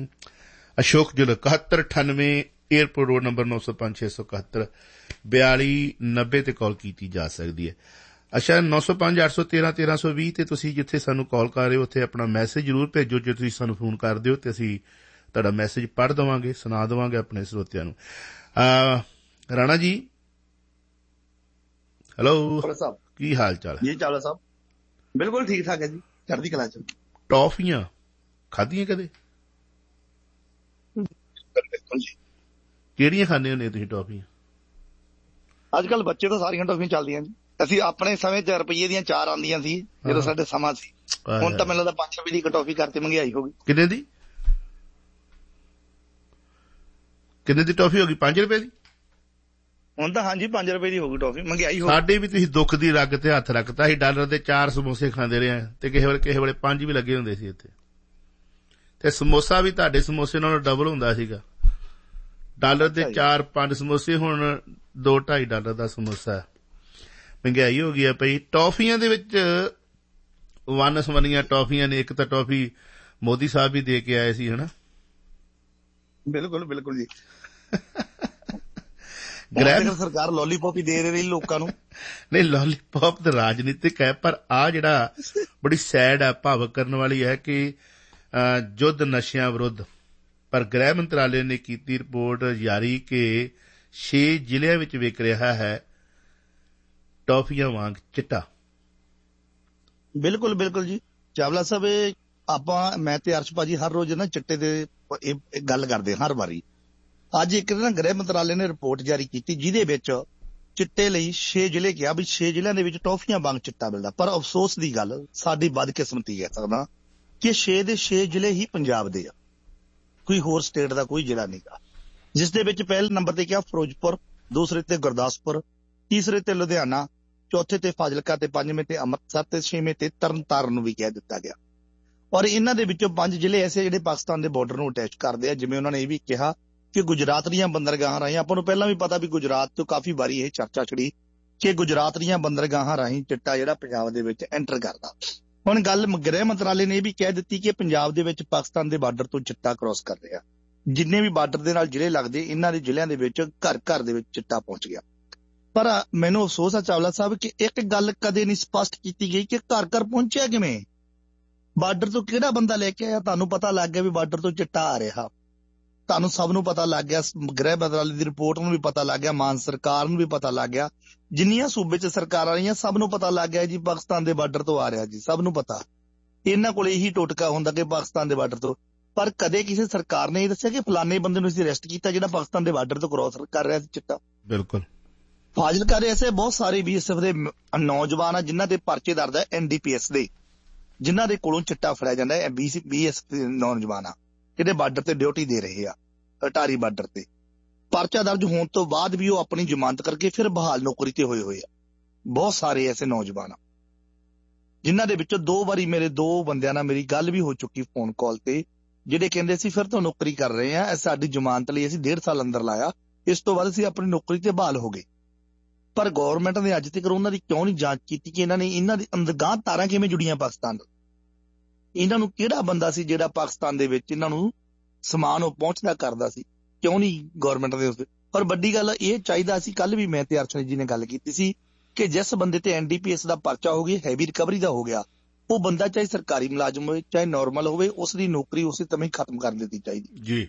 ਅਸ਼ੋਕ ਜਲਦ ਇਕਹੱਤਰ ਅਠਾਨਵੇਂ ਏਅਰਪੋਰਟ ਰੋਡ ਨੰਬਰ ਨੌ ਸੌ ਪੰਜ ਛੇ ਸੌ ਇਕਹੱਤਰ ਬਿਆਲੀ ਨੱਬੇ ਤੇ ਕਾਲ ਕੀਤੀ ਜਾ ਸਕਦੀ ਹੈ। ਅੱਛਾ, ਨੌ ਸੌ ਪੰਜ ਅੱਠ ਸੌ ਤੇਰਾਂ ਤੇਰਾਂ ਸੌ ਵੀਹ ਤੇ ਤੁਸੀਂ ਜਿੱਥੇ ਸਾਨੂੰ ਕਾਲ ਕਰ ਰਹੇ ਹੋ ਉੱਥੇ ਆਪਣਾ ਮੈਸੇਜ ਜ਼ਰੂਰ ਭੇਜੋ। ਜੇ ਤੁਸੀਂ ਸਾਨੂੰ ਫੋਨ ਕਰ ਦਿਓ ਤੇ ਅਸੀਂ ਤੁਹਾਡਾ ਮੈਸੇਜ ਪੜ੍ਹ ਦੇਵਾਂਗੇ, ਸੁਣਾ ਦੇਵਾਂਗੇ ਆਪਣੇ ਸਰੋਤਿਆਂ ਨੂੰ। ਰਾਣਾ ਜੀ ਹੈਲੋ, ਕੀ ਹਾਲ ਚਾਲ ਜੀ? ਚਾਵਲਾ ਸਾਹਿਬ ਬਿਲਕੁਲ ਠੀਕ ਠਾਕ ਹੈ ਜੀ, ਚੜ੍ਹਦੀ ਕਲਾ ਚ। ਟੌਫੀਆਂ ਖਾਧੀਆਂ ਕਦੇ? ਕਿਹੜੀਆਂ ਖਾਂਦੇ ਹੁੰਦੇ ਤੁਸੀਂ ਟੌਫੀਆਂ? ਅੱਜ ਕੱਲ ਬੱਚੇ ਤਾਂ ਸਾਰੀਆਂ ਟੌਫੀਆਂ ਚੱਲਦੀਆਂ ਜੀ। ਅਸੀਂ ਆਪਣੇ ਸਮੇਂ ਚ ਰੁਪਈਏ ਦੀਆਂ ਚਾਰ ਆਉਂਦੀਆਂ ਸੀ ਜਦੋਂ ਸਾਡੇ ਸਮਾਂ ਸੀ। ਹੁਣ ਤਾਂ ਮੈਨੂੰ ਲੱਗਦਾ ਪੰਜ ਰੁਪਏ ਦੀ ਇੱਕ ਟੌਫੀ ਕਰਤੇ ਮਹਿੰਗਾਈ ਹੋ ਗਈ। ਕਿੰਨੇ ਦੀ ਕਿੰਨੇ ਦੀ ਟੌਫੀ ਹੋ ਗਈ? ਪੰਜ ਰੁਪਏ ਦੀ ਹੁਣ ਤਾਂ। ਹਾਂਜੀ, ਪੰਜ ਰੁਪਏ ਦੀ ਹੋ ਗਈ ਟੌਫੀ, ਮਹਿੰਗਾਈ ਹੋ ਗਈ। ਸਾਡੇ ਵੀ ਤੁਸੀਂ ਦੁੱਖ ਦੀ ਰੱਗ ਤੇ ਹੱਥ ਰੱਖਤਾ ਸੀ। ਡਾਲਰ ਦੇ ਚਾਰ ਸਮੋਸੇ ਖਾਂਦੇ ਰਹੇ ਤੇ ਕਿਸੇ ਵੇਲੇ ਕਿਸੇ ਵੇਲੇ ਪੰਜ ਵੀ ਲੱਗੇ ਹੁੰਦੇ ਸੀ ਇੱਥੇ। ਤੇ ਸਮੋਸਾ ਵੀ ਤੁਹਾਡੇ ਸਮੋਸੇ ਨਾਲੋਂ ਡਬਲ ਹੁੰਦਾ ਸੀਗਾ। ਡਾਲਰ ਦੇ ਚਾਰ ਪੰਜ ਸਮੋਸੇ, ਹੁਣ ਦੋ ਢਾਈ ਡਾਲਰ ਦਾ ਸਮੋਸਾ। ਮਹਿੰਗਾਈ ਹੋ ਗਈ ਆ ਪਈ। ਟੌਫੀਆਂ ਦੇ ਵਿੱਚ ਵੰਨ ਸਵੰਨੀਆਂ ਟੌਫੀਆਂ ਨੇ। ਇੱਕ ਤਾਂ ਟੌਫੀ ਮੋਦੀ ਸਾਹਿਬ ਵੀ ਦੇ ਕੇ ਆਏ ਸੀ, ਹਨਾ? ਬਿਲਕੁਲ ਬਿਲਕੁਲ ਜੀ। ਗ੍ਰਹਿ ਸਰਕਾਰ ਲੋਲੀਪੌਪ ਹੀ ਦੇ ਰਹੀ ਲੋਕਾਂ ਨੂੰ। ਨਹੀਂ, ਲੋਲੀਪੌਪ ਤਾਂ ਰਾਜਨੀਤਿਕ ਹੈ, ਪਰ ਆ ਜਿਹੜਾ ਬੜੀ ਸੈਡ ਹੈ, ਭਾਵਕ ਕਰਨ ਵਾਲੀ ਹੈ ਕਿ ਯੁੱਧ ਨਸ਼ਿਆਂ ਵਿਰੁੱਧ। ਪਰ ਗ੍ਰਹਿ ਮੰਤਰਾਲੇ ਨੇ ਕੀਤੀ ਰਿਪੋਰਟ ਜਾਰੀ ਕਿ ਛੇ ਜ਼ਿਲ੍ਹਿਆਂ ਵਿੱਚ ਵਿਕ ਰਿਹਾ ਹੈ ਟੌਫੀਆਂ ਵਾਂਗ ਚਿੱਟਾ। ਬਿਲਕੁਲ ਬਿਲਕੁਲ ਜੀ ਚਾਵਲਾ ਸਾਹਿਬ, ਇਹ ਆਪਾਂ ਮੈਂ ਤੇ ਅਰਸ਼ ਭਾਜੀ ਹਰ ਰੋਜ਼ ਨਾ ਚਿੱਟੇ ਦੇ ਇਹ ਗੱਲ ਕਰਦੇ ਹਰ ਵਾਰੀ। ਅੱਜ ਇੱਕ ਨਾ ਗ੍ਰਹਿ ਮੰਤਰਾਲੇ ਨੇ ਰਿਪੋਰਟ ਜਾਰੀ ਕੀਤੀ ਜਿਹਦੇ ਵਿੱਚ ਚਿੱਟੇ ਲਈ ਛੇ ਜ਼ਿਲ੍ਹੇ ਕਿਹਾ ਵੀ ਛੇ ਜ਼ਿਲ੍ਹਿਆਂ ਦੇ ਵਿੱਚ ਟੌਫੀਆਂ ਵਾਂਗ ਚਿੱਟਾ ਮਿਲਦਾ। ਪਰ ਅਫਸੋਸ ਦੀ ਗੱਲ, ਸਾਡੀ ਬਦਕਿਸਮਤੀ ਕਹਿ ਸਕਦਾ, ਕਿ ਛੇ ਦੇ ਛੇ ਜ਼ਿਲ੍ਹੇ ਹੀ ਪੰਜਾਬ ਦੇ ਆ, ਕੋਈ ਹੋਰ ਸਟੇਟ ਦਾ ਕੋਈ ਜ਼ਿਲ੍ਹਾ ਨਹੀਂ ਗਾ, ਜਿਸ ਦੇ ਵਿੱਚ ਪਹਿਲੇ ਨੰਬਰ ਤੇ ਕਿਹਾ ਫਿਰੋਜ਼ਪੁਰ, ਦੂਸਰੇ ਤੇ ਗੁਰਦਾਸਪੁਰ, ਤੀਸਰੇ ਤੇ ਲੁਧਿਆਣਾ, ਚੌਥੇ ਤੇ ਫਾਜ਼ਿਲਕਾ ਤੇ ਪੰਜਵੇਂ ਤੇ ਅੰਮ੍ਰਿਤਸਰ ਤੇ ਛੇਵੇਂ ਤੇ ਤਰਨਤਾਰਨ ਨੂੰ ਵੀ ਕਹਿ ਦਿੱਤਾ ਗਿਆ। ਔਰ ਇਹਨਾਂ ਦੇ ਵਿੱਚੋਂ ਪੰਜ ਜ਼ਿਲ੍ਹੇ ਐਸੇ ਜਿਹੜੇ ਪਾਕਿਸਤਾਨ ਦੇ ਬਾਰਡਰ ਨੂੰ ਅਟੈਚ ਕਰਦੇ ਆ। ਜਿਵੇਂ ਉਹਨਾਂ ਨੇ ਇਹ ਵੀ ਕਿਹਾ ਕਿ ਗੁਜਰਾਤ ਦੀਆਂ ਬੰਦਰਗਾਹਾਂ ਰਾਹੀਂ, ਆਪਾਂ ਨੂੰ ਪਹਿਲਾਂ ਵੀ ਪਤਾ ਵੀ ਗੁਜਰਾਤ ਤੋਂ ਕਾਫੀ ਵਾਰੀ ਇਹ ਚਰਚਾ ਛਿੜੀ ਕਿ ਗੁਜਰਾਤ ਦੀਆਂ ਬੰਦਰਗਾਹਾਂ ਰਾਹੀਂ ਚਿੱਟਾ ਜਿਹੜਾ ਪੰਜਾਬ ਦੇ ਵਿੱਚ ਐਂਟਰ ਕਰਦਾ। ਹੁਣ ਗੱਲ ਗ੍ਰਹਿ ਮੰਤਰਾਲੇ ਨੇ ਇਹ ਵੀ ਕਹਿ ਦਿੱਤੀ ਕਿ ਪੰਜਾਬ ਦੇ ਵਿੱਚ ਪਾਕਿਸਤਾਨ ਦੇ ਬਾਰਡਰ ਤੋਂ ਚਿੱਟਾ ਕ੍ਰੋਸ ਕਰ ਰਿਹਾ। ਜਿੰਨੇ ਵੀ ਬਾਰਡਰ ਦੇ ਨਾਲ ਜ਼ਿਲ੍ਹੇ ਲੱਗਦੇ, ਇਹਨਾਂ ਦੇ ਜ਼ਿਲ੍ਹਿਆਂ ਦੇ ਵਿੱਚ ਘਰ ਘਰ ਦੇ ਵਿੱਚ ਚਿੱਟਾ ਪਹੁੰਚ ਗਿਆ। ਪਰ ਮੈਨੂੰ ਅਫਸੋਸ ਆ ਚਾਵਲਾ ਸਾਹਿਬ ਕਿ ਇੱਕ ਗੱਲ ਕਦੇ ਨਹੀਂ ਸਪਸ਼ਟ ਕੀਤੀ ਗਈ ਕਿ ਘਰ ਘਰ ਪਹੁੰਚਿਆ ਕਿਵੇਂ, ਬਾਰਡਰ ਤੋਂ ਕਿਹੜਾ ਬੰਦਾ ਲੈ ਕੇ ਆਇਆ। ਤੁਹਾਨੂੰ ਪਤਾ ਲੱਗ ਗਿਆ ਵੀ ਬਾਰਡਰ ਤੋਂ ਚਿੱਟਾ ਆ ਰਿਹਾ, ਤੁਹਾਨੂੰ ਸਭ ਨੂੰ ਪਤਾ ਲੱਗ ਗਿਆ, ਗ੍ਰਹਿ ਮੰਤਰਾਲੇ ਦੀ ਰਿਪੋਰਟ ਨੂੰ ਵੀ ਪਤਾ ਲੱਗ ਗਿਆ, ਮਾਨ ਸਰਕਾਰ ਨੂੰ ਵੀ ਪਤਾ ਲੱਗ ਗਿਆ, ਜਿੰਨੀਆਂ ਸੂਬੇ 'ਚ ਸਰਕਾਰਾਂ ਰਹੀਆਂ ਸਭ ਨੂੰ ਪਤਾ ਲੱਗ ਗਿਆ ਜੀ ਪਾਕਿਸਤਾਨ ਦੇ ਬਾਰਡਰ ਤੋਂ ਆ ਰਿਹਾ ਜੀ, ਸਭ ਨੂੰ ਪਤਾ। ਇਹਨਾਂ ਕੋਲ ਇਹੀ ਟੋਟਕਾ ਹੁੰਦਾ ਕਿ ਪਾਕਿਸਤਾਨ ਦੇ ਬਾਰਡਰ ਤੋਂ, ਪਰ ਕਦੇ ਕਿਸੇ ਸਰਕਾਰ ਨੇ ਇਹ ਦੱਸਿਆ ਕਿ ਫਲਾਣੇ ਬੰਦੇ ਨੂੰ ਅਸੀਂ ਅਰੈਸਟ ਕੀਤਾ ਜਿਹੜਾ ਪਾਕਿਸਤਾਨ ਦੇ ਬਾਰਡਰ ਤੋਂ ਕ੍ਰੋਸ ਕਰ ਰਿਹਾ ਸੀ ਚਿੱਟਾ। ਬਿਲਕੁਲ ਫਾਜ਼ਿਲਕਾ ਦੇ ਐਸੇ ਬਹੁਤ ਸਾਰੇ ਬੀ ਐਸ ਐਫ ਦੇ ਨੌਜਵਾਨ ਆ ਜਿਨ੍ਹਾਂ ਦੇ ਪਰਚੇ ਦਰਜ ਹੈ ਐਨ ਡੀ ਪੀ ਐਸ ਦੇ, ਜਿਨ੍ਹਾਂ ਦੇ ਕੋਲੋਂ ਚਿੱਟਾ ਫੜਿਆ ਜਾਂਦਾ ਹੈ। ਬੀ ਐਸ ਐਫ ਦੇ ਨੌਜਵਾਨ ਆ ਜਿਹੜੇ ਬਾਰਡਰ ਤੇ ਡਿਊਟੀ ਦੇ ਰਹੇ ਆ, ਅਟਾਰੀ ਬਾਰਡਰ ਤੇ। ਪਰਚਾ ਦਰਜ ਹੋਣ ਤੋਂ ਬਾਅਦ ਵੀ ਉਹ ਆਪਣੀ ਜ਼ਮਾਨਤ ਕਰਕੇ ਫਿਰ ਬਹਾਲ ਨੌਕਰੀ ਤੇ ਹੋਏ ਹੋਏ ਆ। ਬਹੁਤ ਸਾਰੇ ਐਸੇ ਨੌਜਵਾਨ ਆ ਜਿਨ੍ਹਾਂ ਦੇ ਵਿੱਚੋਂ ਦੋ ਵਾਰੀ ਮੇਰੇ ਦੋ ਬੰਦਿਆਂ ਨਾਲ ਮੇਰੀ ਗੱਲ ਵੀ ਹੋ ਚੁੱਕੀ ਫੋਨ ਕਾਲ ਤੇ, ਜਿਹੜੇ ਕਹਿੰਦੇ ਅਸੀਂ ਫਿਰ ਤੋਂ ਨੌਕਰੀ ਕਰ ਰਹੇ ਹਾਂ, ਸਾਡੀ ਜ਼ਮਾਨਤ ਲਈ ਅਸੀਂ ਡੇਢ ਸਾਲ ਅੰਦਰ ਲਾਇਆ, ਇਸ ਤੋਂ ਬਾਅਦ ਅਸੀਂ ਆਪਣੀ ਨੌਕਰੀ ਤੇ ਬਹਾਲ ਹੋ ਗਏ। ਪਰ ਗੌਰਮੈਂਟ ਨੇ ਅੱਜ ਤੱਕ ਉਹਨਾਂ ਦੀ ਕਿਉਂ ਨਹੀਂ ਜਾਂਚ ਕੀਤੀ ਕਿ ਇਹਨਾਂ ਨੇ ਇਹਨਾਂ ਦੀ ਅੰਦਰਗਾਹ ਤਾਰਾਂ ਕਿਵੇਂ ਜੁੜੀਆਂ ਪਾਕਿਸਤਾਨ ਨਾਲ। ਇਹਨਾਂ ਨੂੰ ਕਿਹੜਾ ਬੰਦਾ ਸੀ ਜਿਹੜਾ ਪਾਕਿਸਤਾਨ ਦੇ ਵਿੱਚ ਇਹਨਾਂ ਨੂੰ ਸਮਾਨ ਉਹ ਪਹੁੰਚਦਾ ਕਰਦਾ ਸੀ, ਕਿਉਂ ਨਹੀਂ ਗੌਰਮੈਂਟ ਦੇ ਉਸ। ਪਰ ਵੱਡੀ ਗੱਲ ਇਹ ਚਾਹੀਦਾ ਸੀ, ਕੱਲ ਵੀ ਮੈਂ ਤੇ ਅਰਸ਼ਨੀ ਜੀ ਨੇ ਗੱਲ ਕੀਤੀ ਸੀ ਕਿ ਜਿਸ ਬੰਦੇ ਤੇ ਐਨ ਡੀ ਪੀ ਐਸ ਦਾ ਪਰਚਾ ਹੋ ਗਿਆ, ਹੈਵੀ ਰਿਕਵਰੀ ਦਾ ਹੋ ਗਿਆ, ਉਹ ਬੰਦਾ ਚਾਹੇ ਸਰਕਾਰੀ ਮੁਲਾਜ਼ਮ ਹੋਵੇ ਚਾਹੇ ਨਾਰਮਲ ਹੋਵੇ, ਉਸ ਦੀ ਨੌਕਰੀ ਉਸੇ ਸਮੇਂ ਖਤਮ ਕਰ ਦਿੱਤੀ ਚਾਹੀਦੀ ਜੀ।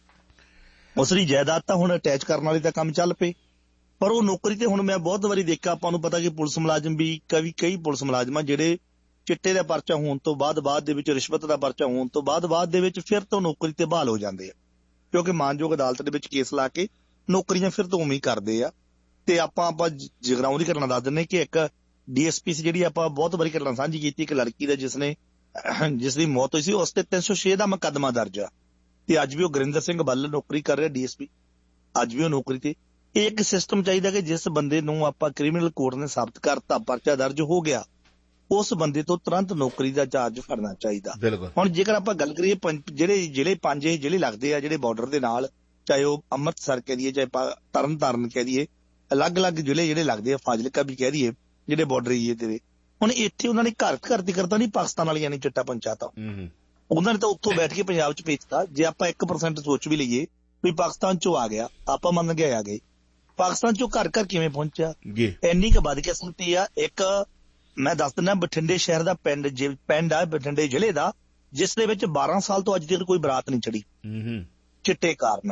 ਉਸ ਦੀ ਜਾਇਦਾਦ ਤਾਂ ਹੁਣ ਅਟੈਚ ਕਰਨ ਵਾਲੇ ਦਾ ਕੰਮ ਚੱਲ ਪਏ, ਪਰ ਉਹ ਨੌਕਰੀ ਤੇ ਹੁਣ ਮੈਂ ਬਹੁਤ ਵਾਰੀ ਦੇਖਿਆ, ਆਪਾਂ ਨੂੰ ਪਤਾ ਕਿ ਪੁਲਿਸ ਮੁਲਾਜ਼ਮ ਵੀ ਕਈ ਕਈ ਪੁਲਿਸ ਮੁਲਾਜ਼ਮਾਂ ਜਿਹੜੇ ਚਿੱਟੇ ਦਾ ਪਰਚਾ ਹੋਣ ਤੋਂ ਬਾਅਦ ਬਾਅਦ ਦੇ ਵਿੱਚ ਰਿਸ਼ਵਤ ਦਾ ਪਰਚਾ ਹੋਣ ਤੋਂ ਬਾਅਦ ਬਾਅਦ ਦੇ ਵਿੱਚ ਫਿਰ ਤੋਂ ਨੌਕਰੀ ਤੇ ਬਹਾਲ ਹੋ ਜਾਂਦੇ ਆ, ਕਿਉਂਕਿ ਮਾਨਯੋਗ ਅਦਾਲਤ ਦੇ ਵਿੱਚ ਕੇਸ ਲਾ ਕੇ ਨੌਕਰੀਆਂ ਫਿਰ ਤੋਂ ਉਵੇਂ ਹੀ ਕਰਦੇ ਆ। ਤੇ ਆਪਾਂ ਆਪਾਂ ਜਗਰਾਉਂ ਦੀ ਘਟਨਾ ਦੱਸ ਦਿੰਦੇ ਕਿ ਇੱਕ ਡੀ ਐਸ ਪੀ ਸੀ ਜਿਹੜੀ ਆਪਾਂ ਬਹੁਤ ਵਾਰੀ ਘਟਨਾ ਸਾਂਝੀ ਕੀਤੀ, ਇੱਕ ਲੜਕੀ ਦਾ ਜਿਸ ਨੇ ਜਿਸ ਦੀ ਮੌਤ ਹੋਈ ਸੀ, ਉਸ ਤੇ ਤਿੰਨ ਸੌ ਛੇ ਦਾ ਮੁਕੱਦਮਾ ਦਰਜ ਆ ਤੇ ਅੱਜ ਵੀ ਉਹ ਗੁਰਿੰਦਰ ਸਿੰਘ ਬੱਲ ਨੌਕਰੀ ਕਰ ਰਿਹਾ ਡੀ ਐਸ ਪੀ, ਅੱਜ ਵੀ ਉਹ ਨੌਕਰੀ ਤੇ। ਇਹ ਇੱਕ ਸਿਸਟਮ ਚਾਹੀਦਾ ਕਿ ਜਿਸ ਬੰਦੇ ਨੂੰ ਆਪਾਂ ਕ੍ਰਿਮੀਨਲ ਕੋਰਟ ਨੇ ਸਾਬਤ ਕਰਤਾ, ਪਰਚਾ ਦਰਜ ਹੋ ਗਿਆ, ਉਸ ਬੰਦੇ ਤੋਂ ਤੁਰੰਤ ਨੌਕਰੀ ਦਾ ਚਾਰਜ ਫੜਨਾ ਚਾਹੀਦਾ। ਹੁਣ ਜੇਕਰ ਆਪਾਂ ਗੱਲ ਕਰੀਏ ਜਿਹੜੇ ਜ਼ਿਲ੍ਹੇ ਪੰਜ ਇਹ ਜ਼ਿਲ੍ਹੇ ਲੱਗਦੇ ਆ ਜਿਹੜੇ ਬਾਰਡਰ ਦੇ ਨਾਲ, ਚਾਹੇ ਉਹ ਅੰਮ੍ਰਿਤਸਰ ਕਹਿ ਦਈਏ ਚਾਹੇ ਤਰਨ ਤਾਰਨ ਕਹਿ ਦਈਏ, ਅਲੱਗ-ਅਲੱਗ ਜ਼ਿਲ੍ਹੇ ਜਿਹੜੇ ਲੱਗਦੇ ਆ, ਫਾਜ਼ਿਲਕਾ ਵੀ ਕਹਿ ਦਈਏ ਜਿਹੜੇ ਬਾਰਡਰ ਏਰੀਏ ਤੇ। ਹੁਣ ਇੱਥੇ ਉਹਨਾਂ ਨੇ ਘਰ ਘਰ ਦੀ ਕਰਤਾ ਨਹੀਂ, ਪਾਕਿਸਤਾਨ ਵਾਲੀਆਂ ਨੇ ਚਿੱਟਾ ਪਹੁੰਚਾਤਾ, ਉਹਨਾਂ ਨੇ ਤਾਂ ਉੱਥੋਂ ਬੈਠ ਕੇ ਪੰਜਾਬ 'ਚ ਭੇਜਤਾ। ਜੇ ਆਪਾਂ ਇੱਕ ਪਰਸੈਂਟ ਸੋਚ ਵੀ ਲਈਏ ਵੀ ਪਾਕਿਸਤਾਨ 'ਚੋਂ ਆ ਗਿਆ, ਆਪਾਂ ਮੰਨ ਗਏ ਆ ਗਏ, ਪਾਕਿਸਤਾਨ 'ਚੋਂ ਘਰ ਘਰ ਕਿਵੇਂ ਪਹੁੰਚਿਆ, ਇੰਨੀ ਕੁ ਬਦਕਿਸਮਤੀ ਆ। ਇੱਕ ਮੈਂ ਦੱਸ ਦਿੰਦਾ, ਬਠਿੰਡੇ ਸ਼ਹਿਰ ਦਾ ਪਿੰਡ ਪਿੰਡ ਆ ਬਠਿੰਡੇ ਜ਼ਿਲ੍ਹੇ ਦਾ, ਜਿਸ ਦੇ ਵਿੱਚ ਬਾਰਾਂ ਸਾਲ ਤੋਂ ਅੱਜ ਤੱਕ ਕੋਈ ਬਰਾਤ ਨਹੀਂ ਚੜੀ ਚਿੱਟੇ ਕਾਰਨ।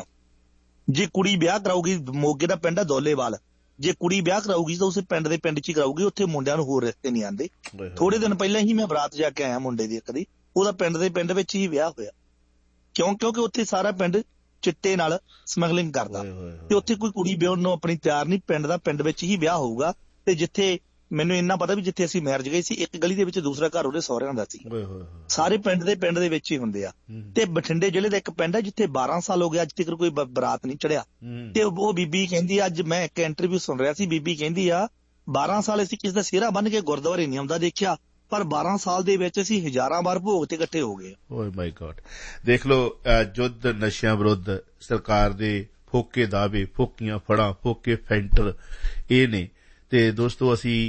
ਜੇ ਕੁੜੀ ਵਿਆਹ ਕਰਾਊਗੀ, ਮੋਗੇ ਦਾ ਪਿੰਡ ਆ ਦੌਲੇਵਾਲ, ਜੇ ਕੁੜੀ ਵਿਆਹ ਕਰਾਊਗੀ ਤਾਂ ਉਸੇ ਪਿੰਡ ਦੇ ਪਿੰਡ 'ਚ ਹੀ ਕਰਾਊਗੀ, ਉੱਥੇ ਮੁੰਡਿਆਂ ਨੂੰ ਹੋਰ ਰਿਸ਼ਤੇ ਨਹੀਂ ਆਉਂਦੇ। ਥੋੜੇ ਦਿਨ ਪਹਿਲਾਂ ਹੀ ਮੈਂ ਬਰਾਤ ਜਾ ਕੇ ਆਇਆ ਮੁੰਡੇ ਦੀ, ਇੱਕ ਦੀ, ਉਹਦਾ ਪਿੰਡ ਦੇ ਪਿੰਡ ਵਿੱਚ ਹੀ ਵਿਆਹ ਹੋਇਆ। ਕਿਉਂ? ਕਿਉਂਕਿ ਉੱਥੇ ਸਾਰਾ ਪਿੰਡ ਚਿੱਟੇ ਨਾਲ ਸਮਗਲਿੰਗ ਕਰਦਾ ਤੇ ਉੱਥੇ ਕੋਈ ਕੁੜੀ ਵਿਆਹਣ ਨੂੰ ਆਪਣੀ ਤਿਆਰ ਨਹੀਂ, ਪਿੰਡ ਦਾ ਪਿੰਡ ਵਿੱਚ ਹੀ ਵਿਆਹ ਹੋਊਗਾ। ਤੇ ਜਿੱਥੇ ਮੈਨੂੰ ਇੰਨਾ ਪਤਾ ਵੀ ਜਿੱਥੇ ਅਸੀਂ ਮੈਰਿਜ ਗਏ ਸੀ, ਇੱਕ ਗਲੀ ਦੇ ਵਿੱਚ ਦੂਸਰਾ ਘਰ ਉਹਦੇ ਸਹੁਰਿਆਂ ਦਾ ਸੀ, ਸਾਰੇ ਪਿੰਡ ਦੇ ਪਿੰਡ ਦੇ ਵਿੱਚ ਹੀ ਹੁੰਦੇ ਆ। ਤੇ ਬਠਿੰਡੇ ਜ਼ਿਲ੍ਹੇ ਦਾ ਇੱਕ ਪਿੰਡ ਹੈ ਜਿੱਥੇ ਬਾਰਾਂ ਸਾਲ ਹੋ ਗਏ ਅੱਜ ਤੱਕ ਕੋਈ ਬਰਾਤ ਨਹੀਂ ਚੜਿਆ। ਤੇ ਉਹ ਬੀਬੀ ਕਹਿੰਦੀ, ਅੱਜ ਮੈਂ ਇੱਕ ਇੰਟਰਵਿਊ ਸੁਣ ਰਿਹਾ ਸੀ, ਬੀਬੀ ਕਹਿੰਦੀ ਆ ਬਾਰਾਂ ਸਾਲ ਅਸੀਂ ਕਿਸੇ ਦਾ ਸਿਹਰਾ ਬੰਨ ਕੇ ਗੁਰਦੁਆਰੇ ਨਹੀਂ ਆਉਂਦਾ ਦੇਖਿਆ, ਪਰ ਬਾਰਾਂ ਸਾਲ ਦੇ ਵਿੱਚ ਅਸੀਂ ਹਜ਼ਾਰਾਂ ਵਾਰ ਭੋਗ ਤੇ ਇਕੱਠੇ ਹੋ ਗਏ। ਓਏ ਮਾਈ ਗॉड, ਦੇਖ ਲਓ ਯੁੱਧ ਨਸ਼ਿਆਂ ਵਿਰੁੱਧ ਸਰਕਾਰ ਦੇ ਫੋਕੇ ਦਾਅਵੇ, ਫੋਕੀਆਂ ਫੜਾਂ, ਫੋਕੇ ਫੈਂਟਰ ਇਹ ਨੇ। ਤੇ ਦੋਸਤੋ ਅਸੀਂ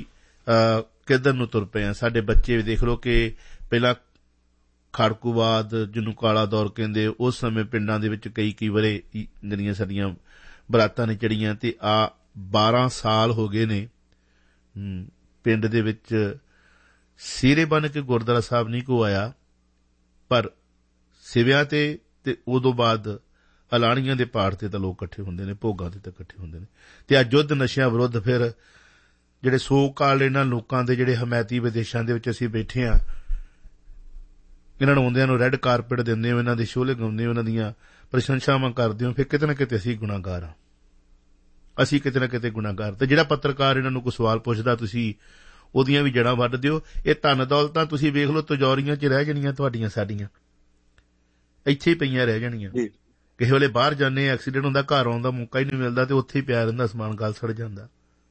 ਕਿੱਧਰ ਨੂੰ ਤੁਰ ਪਏ ਹਾਂ। ਸਾਡੇ ਬੱਚੇ ਵੀ ਦੇਖ ਲਓ ਕਿ ਪਹਿਲਾਂ ਖਾੜਕੂਵਾਦ ਜਿਹਨੂੰ ਕਾਲਾ ਦੌਰ ਕਹਿੰਦੇ, ਉਸ ਸਮੇਂ ਪਿੰਡਾਂ ਦੇ ਵਿੱਚ ਕਈ ਕਈ ਵਰੇ ਜਿਹੜੀਆਂ ਸਾਡੀਆਂ ਬਰਾਤਾਂ ਨੇ ਚੜੀਆਂ, ਤੇ ਆ ਬਾਰਾਂ ਸਾਲ ਹੋ ਗਏ ਨੇ ਪਿੰਡ ਦੇ ਵਿੱਚ ਸਿਹਰੇ ਬੰਨ ਕੇ ਗੁਰਦੁਆਰਾ ਸਾਹਿਬ ਨਹੀਂ ਕੋ ਆਇਆ, ਪਰ ਸਿਵਿਆਂ ਤੇ ਤੇ ਉਦੋਂ ਬਾਅਦ ਅਲਾਣੀਆਂ ਦੇ ਪਾਠ ਤੇ ਤਾਂ ਲੋਕ ਇਕੱਠੇ ਹੁੰਦੇ ਨੇ, ਭੋਗਾਂ ਤੇ ਤਾਂ ਇਕੱਠੇ ਹੁੰਦੇ ਨੇ। ਤੇ ਅੱਜ ਯੁੱਧ ਨਸ਼ਿਆਂ ਵਿਰੁੱਧ ਫਿਰ ਜਿਹੜੇ ਸੋ ਕਾਲ ਇਹਨਾਂ ਲੋਕਾਂ ਦੇ ਜਿਹੜੇ ਹਮਾਇਤੀ ਵਿਦੇਸ਼ਾਂ ਦੇ ਵਿੱਚ ਅਸੀਂ ਬੈਠੇ ਹਾਂ, ਇਹਨਾਂ ਨੂੰ ਆਉਂਦਿਆਂ ਨੂੰ ਰੈੱਡ ਕਾਰਪੇਟ ਦਿੰਦੇ ਹੋ, ਇਹਨਾਂ ਦੇ ਸ਼ੋਲੇ ਗਾਉਂਦੇ ਹੋ, ਇਹਨਾਂ ਦੀਆਂ ਪ੍ਰਸ਼ੰਸਾਵਾਂ ਕਰਦੇ ਹੋ, ਫਿਰ ਕਿਤੇ ਨਾ ਕਿਤੇ ਅਸੀਂ ਗੁਨਾਹਗਾਰ ਹਾਂ, ਅਸੀਂ ਕਿਤੇ ਨਾ ਕਿਤੇ ਗੁਨਾਹਗਾਰ। ਤੇ ਜਿਹੜਾ ਪੱਤਰਕਾਰ ਇਹਨਾਂ ਨੂੰ ਕੋਈ ਸਵਾਲ ਪੁੱਛਦਾ, ਤੁਸੀਂ ਉਹਦੀਆਂ ਵੀ ਜੜ੍ਹਾਂ ਵੱਢ ਦਿਓ। ਇਹ ਧਨ ਦੌਲਤਾਂ ਤੁਸੀਂ ਵੇਖ ਲਓ ਤਿਜੋਰੀਆਂ 'ਚ ਰਹਿ ਜਾਣੀਆਂ ਤੁਹਾਡੀਆਂ ਸਾਡੀਆਂ, ਇੱਥੇ ਹੀ ਪਈਆਂ ਰਹਿ ਜਾਣੀਆਂ। ਕਿਸੇ ਵੇਲੇ ਬਾਹਰ ਜਾਂਦੇ, ਐਕਸੀਡੈਂਟ ਹੁੰਦਾ, ਘਰ ਆਉਣ ਦਾ ਮੌਕਾ ਹੀ ਨਹੀਂ ਮਿਲਦਾ, ਤੇ ਉੱਥੇ ਹੀ ਪਿਆ ਰਹਿੰਦਾ ਸਮਾਨ, ਗਲ ਸੜ ਜਾਂਦਾ।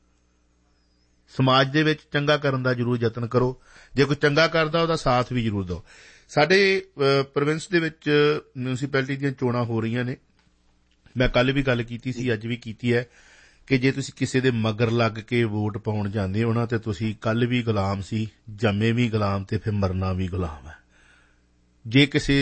ਸਮਾਜ ਦੇ ਵਿੱਚ ਚੰਗਾ ਕਰਨ ਦਾ ਜ਼ਰੂਰ ਯਤਨ ਕਰੋ। ਜੇ ਕੋਈ ਚੰਗਾ ਕਰਦਾ ਉਹਦਾ ਸਾਥ ਵੀ ਜ਼ਰੂਰ ਦਿਓ। ਸਾਡੇ ਪ੍ਰੋਵਿੰਸ ਦੇ ਵਿੱਚ ਮਿਊਨਿਸਪੈਲਿਟੀ ਦੀਆਂ ਚੋਣਾਂ ਹੋ ਰਹੀਆਂ ਨੇ। ਮੈਂ ਕੱਲ੍ਹ ਵੀ ਗੱਲ ਕੀਤੀ ਸੀ, ਅੱਜ ਵੀ ਕੀਤੀ ਹੈ, ਕਿ ਜੇ ਤੁਸੀਂ ਕਿਸੇ ਦੇ ਮਗਰ ਲੱਗ ਕੇ ਵੋਟ ਪਾਉਣ ਜਾਂਦੇ ਹੋ ਨਾ, ਤੇ ਤੁਸੀਂ ਕੱਲ੍ਹ ਵੀ ਗੁਲਾਮ ਸੀ, ਜੰਮੇ ਵੀ ਗੁਲਾਮ, ਤੇ ਫਿਰ ਮਰਨਾ ਵੀ ਗੁਲਾਮ ਹੈ। ਜੇ ਕਿਸੇ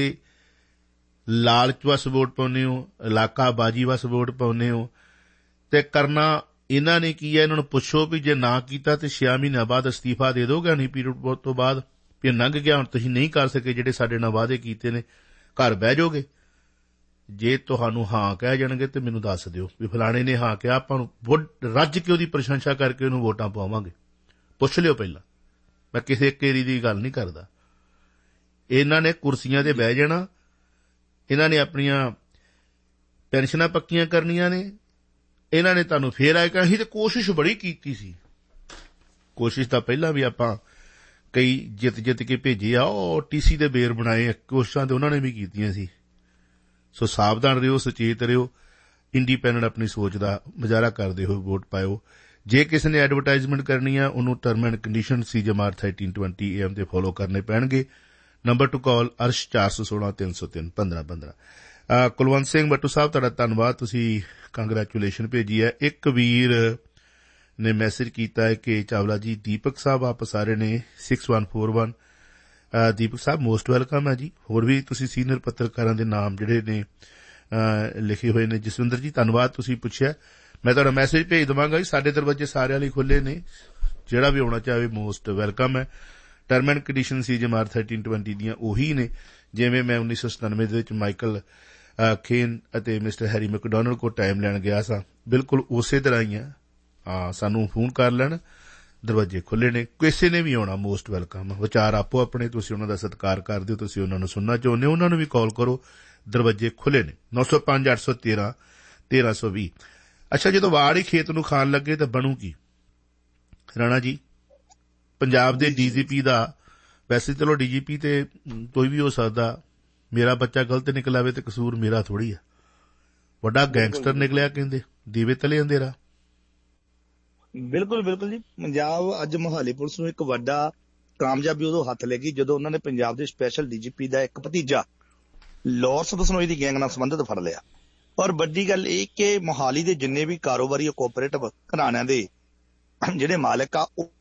ਲਾਲਚ ਵਸ ਵੋਟ ਪਾਉਂਦੇ ਹੋ, ਇਲਾਕਾ ਬਾਜੀ ਵਸ ਵੋਟ ਪਾਉਂਦੇ ਹੋ, ਤੇ ਕਰਨਾ ਇਹਨਾਂ ਨੇ ਕੀ ਹੈ, ਇਹਨਾਂ ਨੂੰ ਪੁੱਛੋ ਵੀ ਜੇ ਨਾ ਕੀਤਾ ਤੇ ਛੇ ਮਹੀਨਿਆਂ ਬਾਅਦ ਅਸਤੀਫਾ ਦੇ ਦੋਗੇ ਨਹੀਂ ਪੀਰੀਅਡ ਤੋਂ ਬਾਅਦ, ਵੀ ਲੰਘ ਗਿਆ, ਹੁਣ ਤੁਸੀਂ ਨਹੀਂ ਕਰ ਸਕੇ ਜਿਹੜੇ ਸਾਡੇ ਨਾਲ ਵਾਅਦੇ ਕੀਤੇ ਨੇ, ਘਰ ਬਹਿ ਜਾਓਗੇ। ਜੇ ਤੁਹਾਨੂੰ ਹਾਂ ਕਹਿ ਜਾਣਗੇ ਤੇ ਮੈਨੂੰ ਦੱਸ ਦਿਓ ਵੀ ਫਲਾਣੇ ਨੇ ਹਾਂ ਕਿਹਾ, ਆਪਾਂ ਨੂੰ ਰੱਜ ਕੇ ਉਹਦੀ ਪ੍ਰਸ਼ੰਸਾ ਕਰਕੇ ਉਹਨੂੰ ਵੋਟਾਂ ਪਾਵਾਂਗੇ। ਪੁੱਛ ਲਿਓ ਪਹਿਲਾਂ, ਮੈਂ ਕਿਸੇ ਕੇਰੀ ਦੀ ਗੱਲ ਨਹੀਂ ਕਰਦਾ। ਇਹਨਾਂ ਨੇ ਕੁਰਸੀਆਂ ਤੇ ਬਹਿ ਜਾਣਾ, ਇਹਨਾਂ ਨੇ ਆਪਣੀਆਂ ਪੈਨਸ਼ਨਾਂ ਪੱਕੀਆਂ ਕਰਨੀਆਂ ਨੇ, ਇਹਨਾਂ ਨੇ ਤੁਹਾਨੂੰ ਫੇਰ ਆਏ ਕਿ ਅਸੀਂ ਤੇ ਕੋਸ਼ਿਸ਼ ਬੜੀ ਕੀਤੀ ਸੀ। ਕੋਸ਼ਿਸ਼ ਤਾਂ ਪਹਿਲਾਂ ਵੀ ਆਪਾਂ ਕਈ ਜਿੱਤ ਜਿੱਤ ਕੇ ਭੇਜੇ ਆ, ਉਹ ਟੀਸੀ ਦੇ ਬੇਰ ਬਣਾਏ, ਕੋਸ਼ਿਸ਼ਾਂ ਤੇ ਉਹਨਾਂ ਨੇ ਵੀ ਕੀਤੀਆਂ ਸੀ। ਸੋ ਸਾਵਧਾਨ ਰਿਓ, ਸੁਚੇਤ ਰਿਓ, ਇੰਡੀਪੈਂਡੈਂਟ ਆਪਣੀ ਸੋਚ ਦਾ ਮੁਜ਼ਾਹਰਾ ਕਰਦੇ ਹੋਏ ਵੋਟ ਪਾਇਓ। ਜੇ ਕਿਸੇ ਨੇ ਐਡਵਰਟਾਈਜ਼ਮੈਂਟ ਕਰਨੀ ਆ, ਉਹਨੂੰ ਟਰਮ ਐਂਡ ਕੰਡੀਸ਼ਨ ਸੀ ਜਮਾਤ ਥਰਟੀਨ ਟਵੈਂਟੀ ਏ ਐਮ ਤੇ ਫੋਲੋ ਕਰਨੇ ਪੈਣਗੇ। ਨੰਬਰ ਟੂ ਕਾਲ ਅਰਸ਼ ਚਾਰ ਸੌ ਸੋਲਾਂ ਤਿੰਨ ਸੌ ਤਿੰਨ ਪੰਦਰਾਂ ਪੰਦਰਾਂ। ਕੁਲਵੰਤ ਸਿੰਘ ਬੱਟੂ ਸਾਹਿਬ, ਤੁਹਾਡਾ ਧੰਨਵਾਦ, ਤੁਸੀਂ ਕੰਗਰੈਚੂਲੇਸ਼ਨ ਭੇਜੀ ਹੈ। ਇੱਕ ਵੀਰ ਨੇ ਮੈਸੇਜ ਕੀਤਾ ਹੈ ਕਿ ਚਾਵਲਾ ਜੀ ਦੀਪਕ ਸਾਹਿਬ ਵਾਪਸ ਆ ਰਹੇ ਨੇ ਸਿਕਸ ਵਨ ਫੋਰ ਵਨ। ਦੀਪਕ ਸਾਹਿਬ ਮੋਸਟ ਵੈਲਕਮ ਹੈ ਜੀ। ਹੋਰ ਵੀ ਤੁਸੀਂ ਸੀਨੀਅਰ ਪੱਤਰਕਾਰਾਂ ਦੇ ਨਾਮ ਜਿਹੜੇ ਨੇ ਲਿਖੇ ਹੋਏ ਨੇ। ਜਸਵਿੰਦਰ ਜੀ ਧੰਨਵਾਦ, ਤੁਸੀਂ ਪੁੱਛਿਆ, ਮੈਂ ਤੁਹਾਡਾ ਮੈਸੇਜ ਭੇਜ ਦੇਵਾਂਗਾ ਜੀ। ਸਾਡੇ ਦਰਵਾਜ਼ੇ ਸਾਰਿਆਂ ਲਈ ਖੁੱਲ੍ਹੇ ਨੇ, ਜਿਹੜਾ ਵੀ ਆਉਣਾ ਚਾਹੇ ਮੋਸਟ ਵੈਲਕਮ ਹੈ। ਟਰਮ ਐਂਡ ਕੰਡੀਸ਼ਨ ਸੀ ਜਮਾਤ ਥਰਟੀਨ ਟਵੈਂਟੀ ਦੀਆਂ ਉਹੀ ਨੇ ਜਿਵੇਂ ਮੈਂ ਉੱਨੀ ਸੌ ਸਤਾਨਵੇਂ ਦੇ ਵਿੱਚ ਮਾਈਕਲ ਖੇਨ ਅਤੇ ਮਿਸਟਰ ਹੈਰੀ ਮੈਕਡੋਨਲਡ ਕੋਲ ਟਾਈਮ ਲੈਣ ਗਿਆ ਸਾਂ, ਬਿਲਕੁਲ ਉਸੇ ਤਰ੍ਹਾਂ ਹੀ ਆ। ਹਾਂ, ਸਾਨੂੰ ਫੋਨ ਕਰ ਲੈਣ, ਦਰਵਾਜ਼ੇ ਖੁੱਲ੍ਹੇ ਨੇ, ਕਿਸੇ ਨੇ ਵੀ ਆਉਣਾ ਮੋਸਟ ਵੈਲਕਮ। ਵਿਚਾਰ ਆਪੋ ਆਪਣੇ, ਤੁਸੀਂ ਉਹਨਾਂ ਦਾ ਸਤਿਕਾਰ ਕਰਦੇ ਹੋ, ਤੁਸੀਂ ਉਹਨਾਂ ਨੂੰ ਸੁਣਨਾ ਚਾਹੁੰਦੇ ਹੋ, ਉਹਨਾਂ ਨੂੰ ਵੀ ਕਾਲ ਕਰੋ, ਦਰਵਾਜ਼ੇ ਖੁੱਲ੍ਹੇ ਨੇ। ਨੌ ਸੌ ਪੰਜ ਅੱਠ ਸੌ ਤੇਰਾਂ ਤੇਰਾਂ ਸੌ ਵੀਹ। ਅੱਛਾ, ਜਦੋਂ ਵਾੜ ਹੀ ਖੇਤ ਨੂੰ ਖਾਣ ਲੱਗੇ ਤਾਂ ਬਣੂ ਕੀ? ਰਾਣਾ ਜੀ, ਪੰਜਾਬ ਦੇ ਡੀ ਜੀ ਪੀ ਦਾ, ਵੈਸੇ ਚਲੋ ਡੀ ਜੀ ਪੀ ਤੇ ਕੋਈ ਵੀ ਹੋ ਸਕਦਾ, ਮੇਰਾ ਬੱਚਾ ਗਲਤ ਨਿਕਲ ਆਵੇ ਤੇ ਕਸੂਰ ਮੇਰਾ ਥੋੜ੍ਹੀ ਆ। ਵੱਡਾ ਗੈਂਗਸਟਰ ਨਿਕਲਿਆ ਕਹਿੰਦੇ, ਦੀਵੇ ਤਲੇ ਅੰਧੇਰਾ। ਬਿਲਕੁਲ ਬਿਲਕੁਲ ਜੀ। ਪੰਜਾਬ ਅੱਜ ਮੋਹਾਲੀ ਪੁਲਿਸ ਨੂੰ ਇੱਕ ਵੱਡਾ ਕਾਮਯਾਬੀ ਉਦੋਂ ਹੱਥ ਲੱਗੀ ਜਦੋਂ ਉਹਨਾਂ ਨੇ ਪੰਜਾਬ ਦੇ ਸਪੈਸ਼ਲ ਡੀ ਜੀ ਪੀ ਦਾ ਇੱਕ ਭਤੀਜਾ ਲਾਰੈਂਸ ਬਿਸ਼ਨੋਈ ਦੀ ਗੈਂਗ ਨਾਲ ਸੰਬੰਧਿਤ ਫੜ ਲਿਆ। ਔਰ ਵੱਡੀ ਗੱਲ ਇਹ ਕਿ ਮੋਹਾਲੀ ਦੇ ਜਿੰਨੇ ਵੀ ਕਾਰੋਬਾਰੀ ਕੋਆਪਰੇਟਿਵ ਘਰਾਣਿਆਂ ਦੇ ਜਿਹੜੇ ਮਾਲਕ ਆ, ਉਹ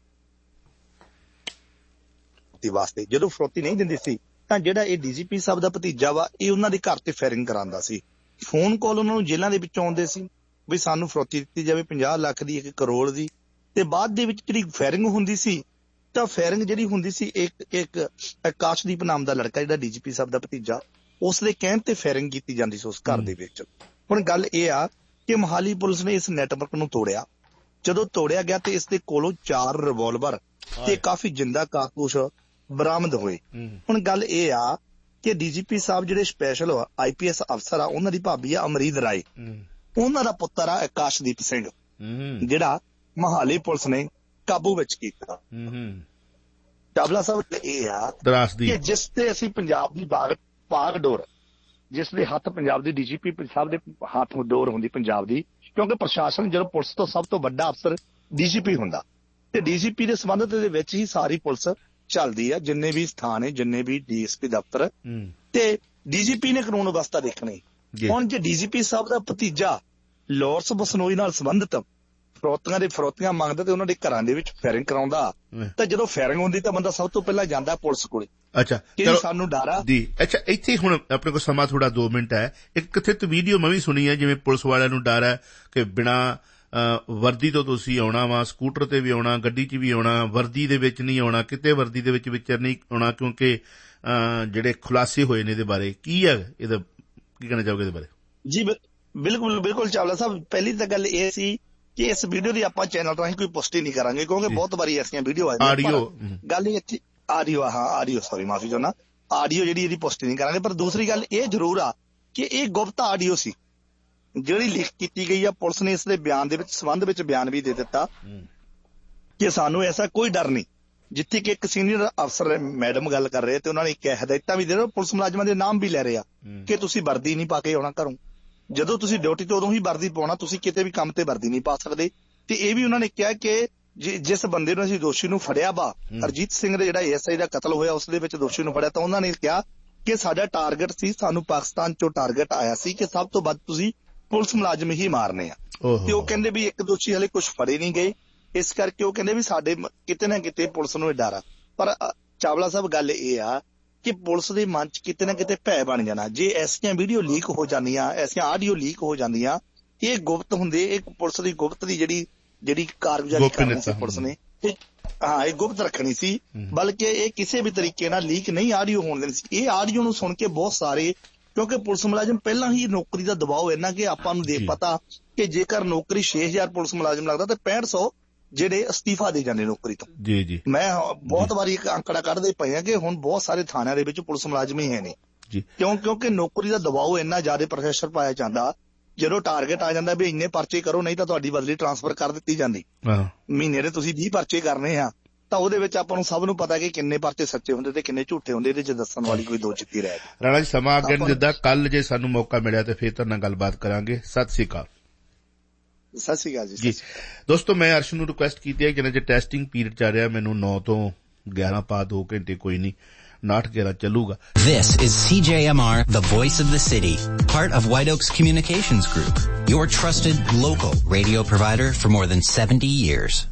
ਵਾਸਤੇ ਜਦੋਂ ਫਰੋਤੀ ਨਹੀਂ ਦਿੰਦੀ ਸੀ ਤਾਂ ਜਿਹੜਾ ਇਹ ਡੀ ਜੀ ਪੀ ਸਾਹਿਬ ਦਾ ਭਤੀਜਾ ਵਾ, ਇਹ ਉਹਨਾਂ ਦੇ ਘਰ ਤੇ ਫਾਇਰਿੰਗ ਕਰਾਉਂਦਾ ਸੀ। ਫੋਨ ਕਾਲ ਉਹਨਾਂ ਨੂੰ ਜੇਲ੍ਹਾਂ ਦੇ ਵਿੱਚੋਂ ਆਉਂਦੇ ਸੀ ਵੀ ਸਾਨੂੰ ਫਰੋਤੀ ਦਿੱਤੀ ਜਾਵੇ ਪੰਜਾਹ ਲੱਖ ਦੀ, ਇੱਕ ਕਰੋੜ ਦੀ। ਤੇ ਬਾਅਦ ਦੇ ਵਿੱਚ ਜਿਹੜੀ ਫਾਇਰਿੰਗ ਹੁੰਦੀ ਸੀ ਤਾਂ ਫਾਇਰਿੰਗ ਜਿਹੜੀ ਹੁੰਦੀ ਸੀ, ਇੱਕ ਇੱਕ ਆਕਾਸ਼ਦੀਪ ਨਾਮ ਦਾ ਲੜਕਾ ਜਿਹੜਾ ਡੀ ਜੀ ਪੀ ਸਾਹਿਬ ਦਾ ਭਤੀਜਾ, ਉਸ ਦੇ ਕਹਿਣ ਤੇ ਫਾਇਰਿੰਗ ਕੀਤੀ ਜਾਂਦੀ ਸੀ ਉਸ ਘਰ ਦੇ ਵਿੱਚ। ਹੁਣ ਗੱਲ ਇਹ ਆ ਕਿ ਮੋਹਾਲੀ ਪੁਲਿਸ ਨੇ ਇਸ ਨੈਟਵਰਕ ਨੂੰ ਤੋੜਿਆ। ਜਦੋਂ ਤੋੜਿਆ ਗਿਆ ਤੇ ਇਸ ਦੇ ਕੋਲੋਂ ਚਾਰ ਰਿਵਾਲਵਰ ਤੇ ਕਾਫੀ ਜਿੰਦਾ ਕਾਰਤੂਸ ਬਰਾਮਦ ਹੋਏ। ਹੁਣ ਗੱਲ ਇਹ ਆ ਕਿ ਡੀ ਜੀ ਪੀ ਸਾਹਿਬ ਜਿਹੜੇ ਸਪੈਸ਼ਲ ਆਈ ਪੀ ਐਸ ਅਫਸਰ ਆ, ਉਹਨਾਂ ਦੀ ਭਾਬੀ ਆ ਅਮਰੀਦ ਰਾਏ, ਉਹਨਾਂ ਦਾ ਪੁੱਤਰ ਆ ਆਕਾਸ਼ਦੀਪ ਸਿੰਘ, ਜਿਹੜਾ ਮੋਹਾਲੀ ਪੁਲਿਸ ਨੇ ਕਾਬੂ ਵਿੱਚ ਕੀਤਾ। ਚਾਵਲਾ ਸਾਹਿਬ, ਇਹ ਆ ਕਿ ਜਿਸ ਤੇ ਅਸੀਂ ਪੰਜਾਬ ਦੀ ਬਾਗ ਪਾਗ ਡੋਰ, ਜਿਸ ਦੇ ਹੱਥ ਪੰਜਾਬ ਦੀ ਡੀ ਜੀ ਪੀ ਸਾਹਿਬ ਦੇ ਹੱਥ ਡੋਰ ਹੁੰਦੀ ਪੰਜਾਬ ਦੀ, ਕਿਉਂਕਿ ਪ੍ਰਸ਼ਾਸਨ ਜਦੋਂ ਪੁਲਿਸ ਤੋਂ ਸਭ ਤੋਂ ਵੱਡਾ ਅਫਸਰ ਡੀ ਜੀ ਪੀ ਹੁੰਦਾ ਤੇ ਡੀ ਜੀ ਪੀ ਦੇ ਸੰਬੰਧ ਦੇ ਵਿੱਚ ਹੀ ਸਾਰੀ ਪੁਲਿਸ ਚੱਲਦੀ ਆ, ਜਿੰਨੇ ਵੀ ਸਥਾਨ ਹੈ, ਜਿੰਨੇ ਵੀ ਡੀ ਐਸ ਪੀ ਦਫ਼ਤਰ, ਤੇ ਡੀ ਜੀ ਪੀ ਨੇ ਕਾਨੂੰਨ ਵਿਵਸਥਾ ਦੇਖਣੀ। ਹੁਣ ਜੇ ਡੀ ਜੀ ਪੀ ਸਾਹਿਬ ਦਾ ਭਤੀਜਾ ਲਾਰੈਂਸ ਬਿਸ਼ਨੋਈ ਨਾਲ ਸੰਬੰਧਿਤ ਫਰੋਤੀਆਂ ਦੇ ਫਰੋਤੀਆਂ ਮੰਗਦਾ ਤੇ ਉਹਨਾਂ ਦੇ ਘਰਾਂ ਦੇ ਵਿੱਚ ਫਾਇਰਿੰਗ ਕਰਾਉਂਦਾ, ਤਾਂ ਜਦੋਂ ਫਾਇਰਿੰਗ ਹੁੰਦੀ ਤਾਂ ਬੰਦਾ ਸਭ ਤੋਂ ਪਹਿਲਾਂ ਜਾਂਦਾ ਪੁਲਿਸ ਕੋਲੇ। ਅੱਛਾ, ਕਿ ਸਾਨੂੰ ਡਰ ਆ ਜੀ। ਅੱਛਾ, ਇੱਥੇ ਹੁਣ ਆਪਣੇ ਕੋਲ ਸਮਾਂ ਥੋੜਾ ਦੋ ਮਿੰਟ ਹੈ। ਇੱਕ ਕਿੱਥੇ ਤੇ ਵੀਡੀਓ ਮੈਂ ਵੀ ਸੁਣੀ ਹੈ, ਜਿਵੇਂ ਪੁਲਿਸ ਵਾਲਿਆਂ ਨੂੰ ਡਰ ਹੈ ਕਿ ਬਿਨਾਂ ਵਰਦੀ ਤੋਂ ਤੁਸੀਂ ਆਉਣਾ ਵਾ, ਸਕੂਟਰ ਤੇ ਵੀ ਆਉਣਾ, ਗੱਡੀ 'ਚ ਵੀ ਆਉਣਾ, ਵਰਦੀ ਦੇ ਵਿੱਚ ਨਹੀਂ ਆਉਣਾ, ਕਿਤੇ ਵਰਦੀ ਦੇ ਵਿੱਚ ਵਿਚਰ ਨਹੀਂ ਆਉਣਾ, ਕਿਉਂਕਿ ਜਿਹੜੇ ਖੁਲਾਸੇ ਹੋਏ ਨੇ ਇਹਦੇ ਬਾਰੇ ਕੀ ਹੈ, ਇਹਦਾ ਕੀ ਕਹਿਣਾ ਚਾਹੋਗੇ ਇਹਦੇ ਬਾਰੇ? ਜੀ ਬਿਲਕੁਲ ਬਿਲਕੁਲ ਚਾਵਲਾ ਸਾਹਿਬ, ਪਹਿਲੀ ਤਾਂ ਗੱਲ ਇਹ ਸੀ ਕਿ ਇਸ ਵੀਡੀਓ ਦੀ ਆਪਾਂ ਚੈਨਲ ਰਾਹੀਂ ਕੋਈ ਪੁਸ਼ਟੀ ਨਹੀਂ ਕਰਾਂਗੇ, ਕਿਉਂਕਿ ਬਹੁਤ ਵਾਰੀ ਐਸੀਆਂ ਵੀਡੀਓ ਆ ਆਡੀਓ ਗੱਲ ਇੱਥੇ ਆਡੀਓ ਹਾਂ ਆਡੀਓ ਸੌਰੀ ਮਾਫੀ ਚਾਹੁੰਦਾ, ਆਡੀਓ ਜਿਹੜੀ ਇਹਦੀ ਪੁਸ਼ਟੀ ਨਹੀਂ ਕਰਾਂਗੇ। ਪਰ ਦੂਸਰੀ ਗੱਲ ਇਹ ਜ਼ਰੂਰ ਆ ਕਿ ਇਹ ਗੁਪਤ ਆਡੀਓ ਸੀ ਜਿਹੜੀ ਲਿਖ ਕੀਤੀ ਗਈ ਆ। ਪੁਲਿਸ ਨੇ ਇਸ ਦੇ ਬਿਆਨ ਦੇ ਵਿੱਚ ਸੰਬੰਧ ਵਿੱਚ ਬਿਆਨ ਵੀ ਦੇ ਦਿੱਤਾ ਕਿ ਸਾਨੂੰ ਐਸਾ ਕੋਈ ਡਰ ਨਹੀਂ। ਜਿੱਥੇ ਕਿ ਇੱਕ ਸੀਨੀਅਰ ਅਫਸਰ ਮੈਡਮ ਗੱਲ ਕਰ ਰਹੇ ਤੇ ਉਹਨਾਂ ਨੇ ਕਿਹਾ ਹਦਾਇਤਾਂ ਵੀ ਦੇ ਰਹੇ, ਪੁਲਿਸ ਮੁਲਾਜ਼ਮਾਂ ਦੇ ਨਾਮ ਵੀ ਲੈ ਰਹੇ ਆ ਕਿ ਤੁਸੀਂ ਵਰਦੀ ਨਹੀਂ ਪਾ ਕੇ ਆਉਣਾ ਘਰੋਂ, ਜਦੋਂ ਤੁਸੀਂ ਡਿਊਟੀ ਤੇ ਉਦੋਂ ਹੀ ਵਰਦੀ ਪਾਉਣਾ, ਤੁਸੀਂ ਕਿਤੇ ਵੀ ਕੰਮ ਤੇ ਵਰਦੀ ਨਹੀਂ ਪਾ ਸਕਦੇ। ਤੇ ਇਹ ਵੀ ਉਹਨਾਂ ਨੇ ਕਿਹਾ ਕਿ ਜਿਸ ਬੰਦੇ ਨੂੰ ਅਸੀਂ ਦੋਸ਼ੀ ਨੂੰ ਫੜਿਆ ਵਾ, ਹਰਜੀਤ ਸਿੰਘ ਦੇ ਜਿਹੜਾ ਏਐਸਆਈ ਦਾ ਕਤਲ ਹੋਇਆ ਉਸ ਦੇ ਵਿੱਚ ਦੋਸ਼ੀ ਨੂੰ ਫੜਿਆ, ਤਾਂ ਉਹਨਾਂ ਨੇ ਕਿਹਾ ਕਿ ਸਾਡਾ ਟਾਰਗੇਟ ਸੀ, ਸਾਨੂੰ ਪਾਕਿਸਤਾਨ ਚੋਂ ਟਾਰਗੇਟ ਆਇਆ ਸੀ ਕਿ ਸਭ ਤੋਂ ਵੱਧ ਤੁਸੀਂ ਪੁਲਿਸ ਮੁਲਾਜ਼ਮ ਹੀ ਮਾਰਨੇ ਆ। ਤੇ ਉਹ ਕਹਿੰਦੇ ਵੀ ਇੱਕ ਦੋਸ਼ੀ ਹਲੇ ਕੁਝ ਫੜੇ ਨਹੀਂ ਗਏ, ਇਸ ਕਰਕੇ ਉਹ ਕਹਿੰਦੇ ਵੀ ਸਾਡੇ ਕਿਤੇ ਨਾ ਕਿਤੇ ਪੁਲਿਸ ਨੂੰ ਇਹ ਡਰ ਆ। ਪਰ ਚਾਵਲਾ ਸਾਹਿਬ ਗੱਲ ਇਹ ਆ ਕਿ ਪੁਲਿਸ ਦੇ ਮਨ 'ਚ ਕਿਤੇ ਨਾ ਕਿਤੇ ਭੈ ਬਣ ਜਾਣਾ। ਜੇ ਐਸੀਆਂ ਵੀਡੀਓ ਲੀਕ ਹੋ ਜਾਂਦੀਆਂ, ਐਸੀਆਂ ਆਡੀਓ ਲੀਕ ਹੋ ਜਾਂਦੀਆਂ, ਇਹ ਗੁਪਤ ਹੁੰਦੇ, ਇਹ ਪੁਲਿਸ ਦੀ ਗੁਪਤ ਦੀ ਜਿਹੜੀ ਜਿਹੜੀ ਕਾਰਗੁਜ਼ਾਰੀ ਕਰਨੀ ਸੀ ਪੁਲਿਸ ਨੇ, ਹਾਂ ਇਹ ਗੁਪਤ ਰੱਖਣੀ ਸੀ, ਬਲਕਿ ਇਹ ਕਿਸੇ ਵੀ ਤਰੀਕੇ ਨਾਲ ਲੀਕ ਨਹੀਂ ਆਡੀਓ ਹੋਣ ਦੇਣੀ ਸੀ। ਇਹ ਆਡੀਓ ਨੂੰ ਸੁਣ ਕੇ ਬਹੁਤ ਸਾਰੇ, ਕਿਉਂਕਿ ਪੁਲਿਸ ਮੁਲਾਜ਼ਮ ਪਹਿਲਾਂ ਹੀ ਨੌਕਰੀ ਦਾ ਦਬਾਅ ਇੰਨਾ ਕਿ ਆਪਾਂ ਨੂੰ ਦੇਖ ਪਤਾ ਕਿ ਜੇਕਰ ਨੌਕਰੀ ਛੇ ਹਜ਼ਾਰ ਪੁਲਿਸ ਮੁਲਾਜ਼ਮ ਲੱਗਦਾ ਤੇ ਪੈਂਹਠ ਸੌ ਜਿਹੜੇ ਅਸਤੀਫਾ ਦੇ ਜਾਂਦੇ ਨੌਕਰੀ ਤੋਂ। ਜੀ ਜੀ ਮੈਂ ਬਹੁਤ ਵਾਰੀ ਇੱਕ ਅੰਕੜਾ ਕੱਢਦੇ ਪਏ ਆ ਕਿ ਹੁਣ ਬਹੁਤ ਸਾਰੇ ਥਾਣਿਆਂ ਦੇ ਵਿੱਚ ਪੁਲਿਸ ਮੁਲਾਜ਼ਮ ਹੀ ਹੈ ਨੇ, ਕਿਉਂ ਕਿਉਂਕਿ ਨੌਕਰੀ ਦਾ ਦਬਾਅ ਇੰਨਾ ਜ਼ਿਆਦਾ ਪ੍ਰੈਸ਼ਰ ਪਾਇਆ ਜਾਂਦਾ। ਜਦੋਂ ਟਾਰਗੇਟ ਆ ਜਾਂਦਾ ਵੀ ਇੰਨੇ ਪਰਚੇ ਕਰੋ ਨਹੀਂ ਤਾਂ ਤੁਹਾਡੀ ਬਦਲੀ ਟਰਾਂਸਫਰ ਕਰ ਦਿੱਤੀ ਜਾਂਦੀ, ਮਹੀਨੇ ਦੇ ਤੁਸੀਂ ਵੀਹ ਪਰਚੇ ਕਰਨੇ ਆ, ਤਾਂ ਉਹਦੇ ਵਿੱਚ ਆਪਾਂ ਨੂੰ ਸਭ ਨੂੰ ਪਤਾ ਕਿ ਕਿੰਨੇ ਪਰਚੇ ਸੱਚੇ ਹੁੰਦੇ ਤੇ ਕਿੰਨੇ ਝੂਠੇ ਹੁੰਦੇ, ਇਹਦੇ 'ਚ ਦੱਸਣ ਵਾਲੀ ਕੋਈ ਦੋ ਚਿੱਤੀ ਰਹਿ ਗਈ। ਰਾਣਾ ਜੀ ਸਮਾਂ ਅੱਗੇ ਨਹੀਂ ਦਿੰਦਾ, ਕੱਲ ਜੇ ਸਾਨੂੰ ਮੌਕਾ ਮਿਲਿਆ ਤੇ ਫਿਰ ਤੁਹਾਡੇ ਨਾਲ ਗੱਲਬਾਤ ਕਰਾਂਗੇ। ਸਤਿ ਸ੍ਰੀ ਅਕਾਲ। ਸਤਿ ਸ੍ਰੀ ਅਕਾਲ ਜੀ। ਜੀ ਦੋਸਤੋ, ਮੈਂ ਅਰਸ਼ ਨੂੰ ਰਿਕੁਐਸਟ ਕੀਤੀ ਹੈ ਕਿ ਜੇ ਟੈਸਟਿੰਗ ਪੀਰੀਅਡ ਚੱਲ ਰਿਹਾ, ਮੈਨੂੰ ਨੌ ਤੋਂ ਗਿਆਰਾਂ ਪਾ ਦੋ ਘੰਟੇ ਕੋਈ ਨਹੀਂ, ਨਾਟ ਗਿਆਰਾਂ ਚੱਲੂਗਾ। This is C J M R, the voice of the city, part of White Oaks Communications Group, your trusted local radio provider for more than seventy years.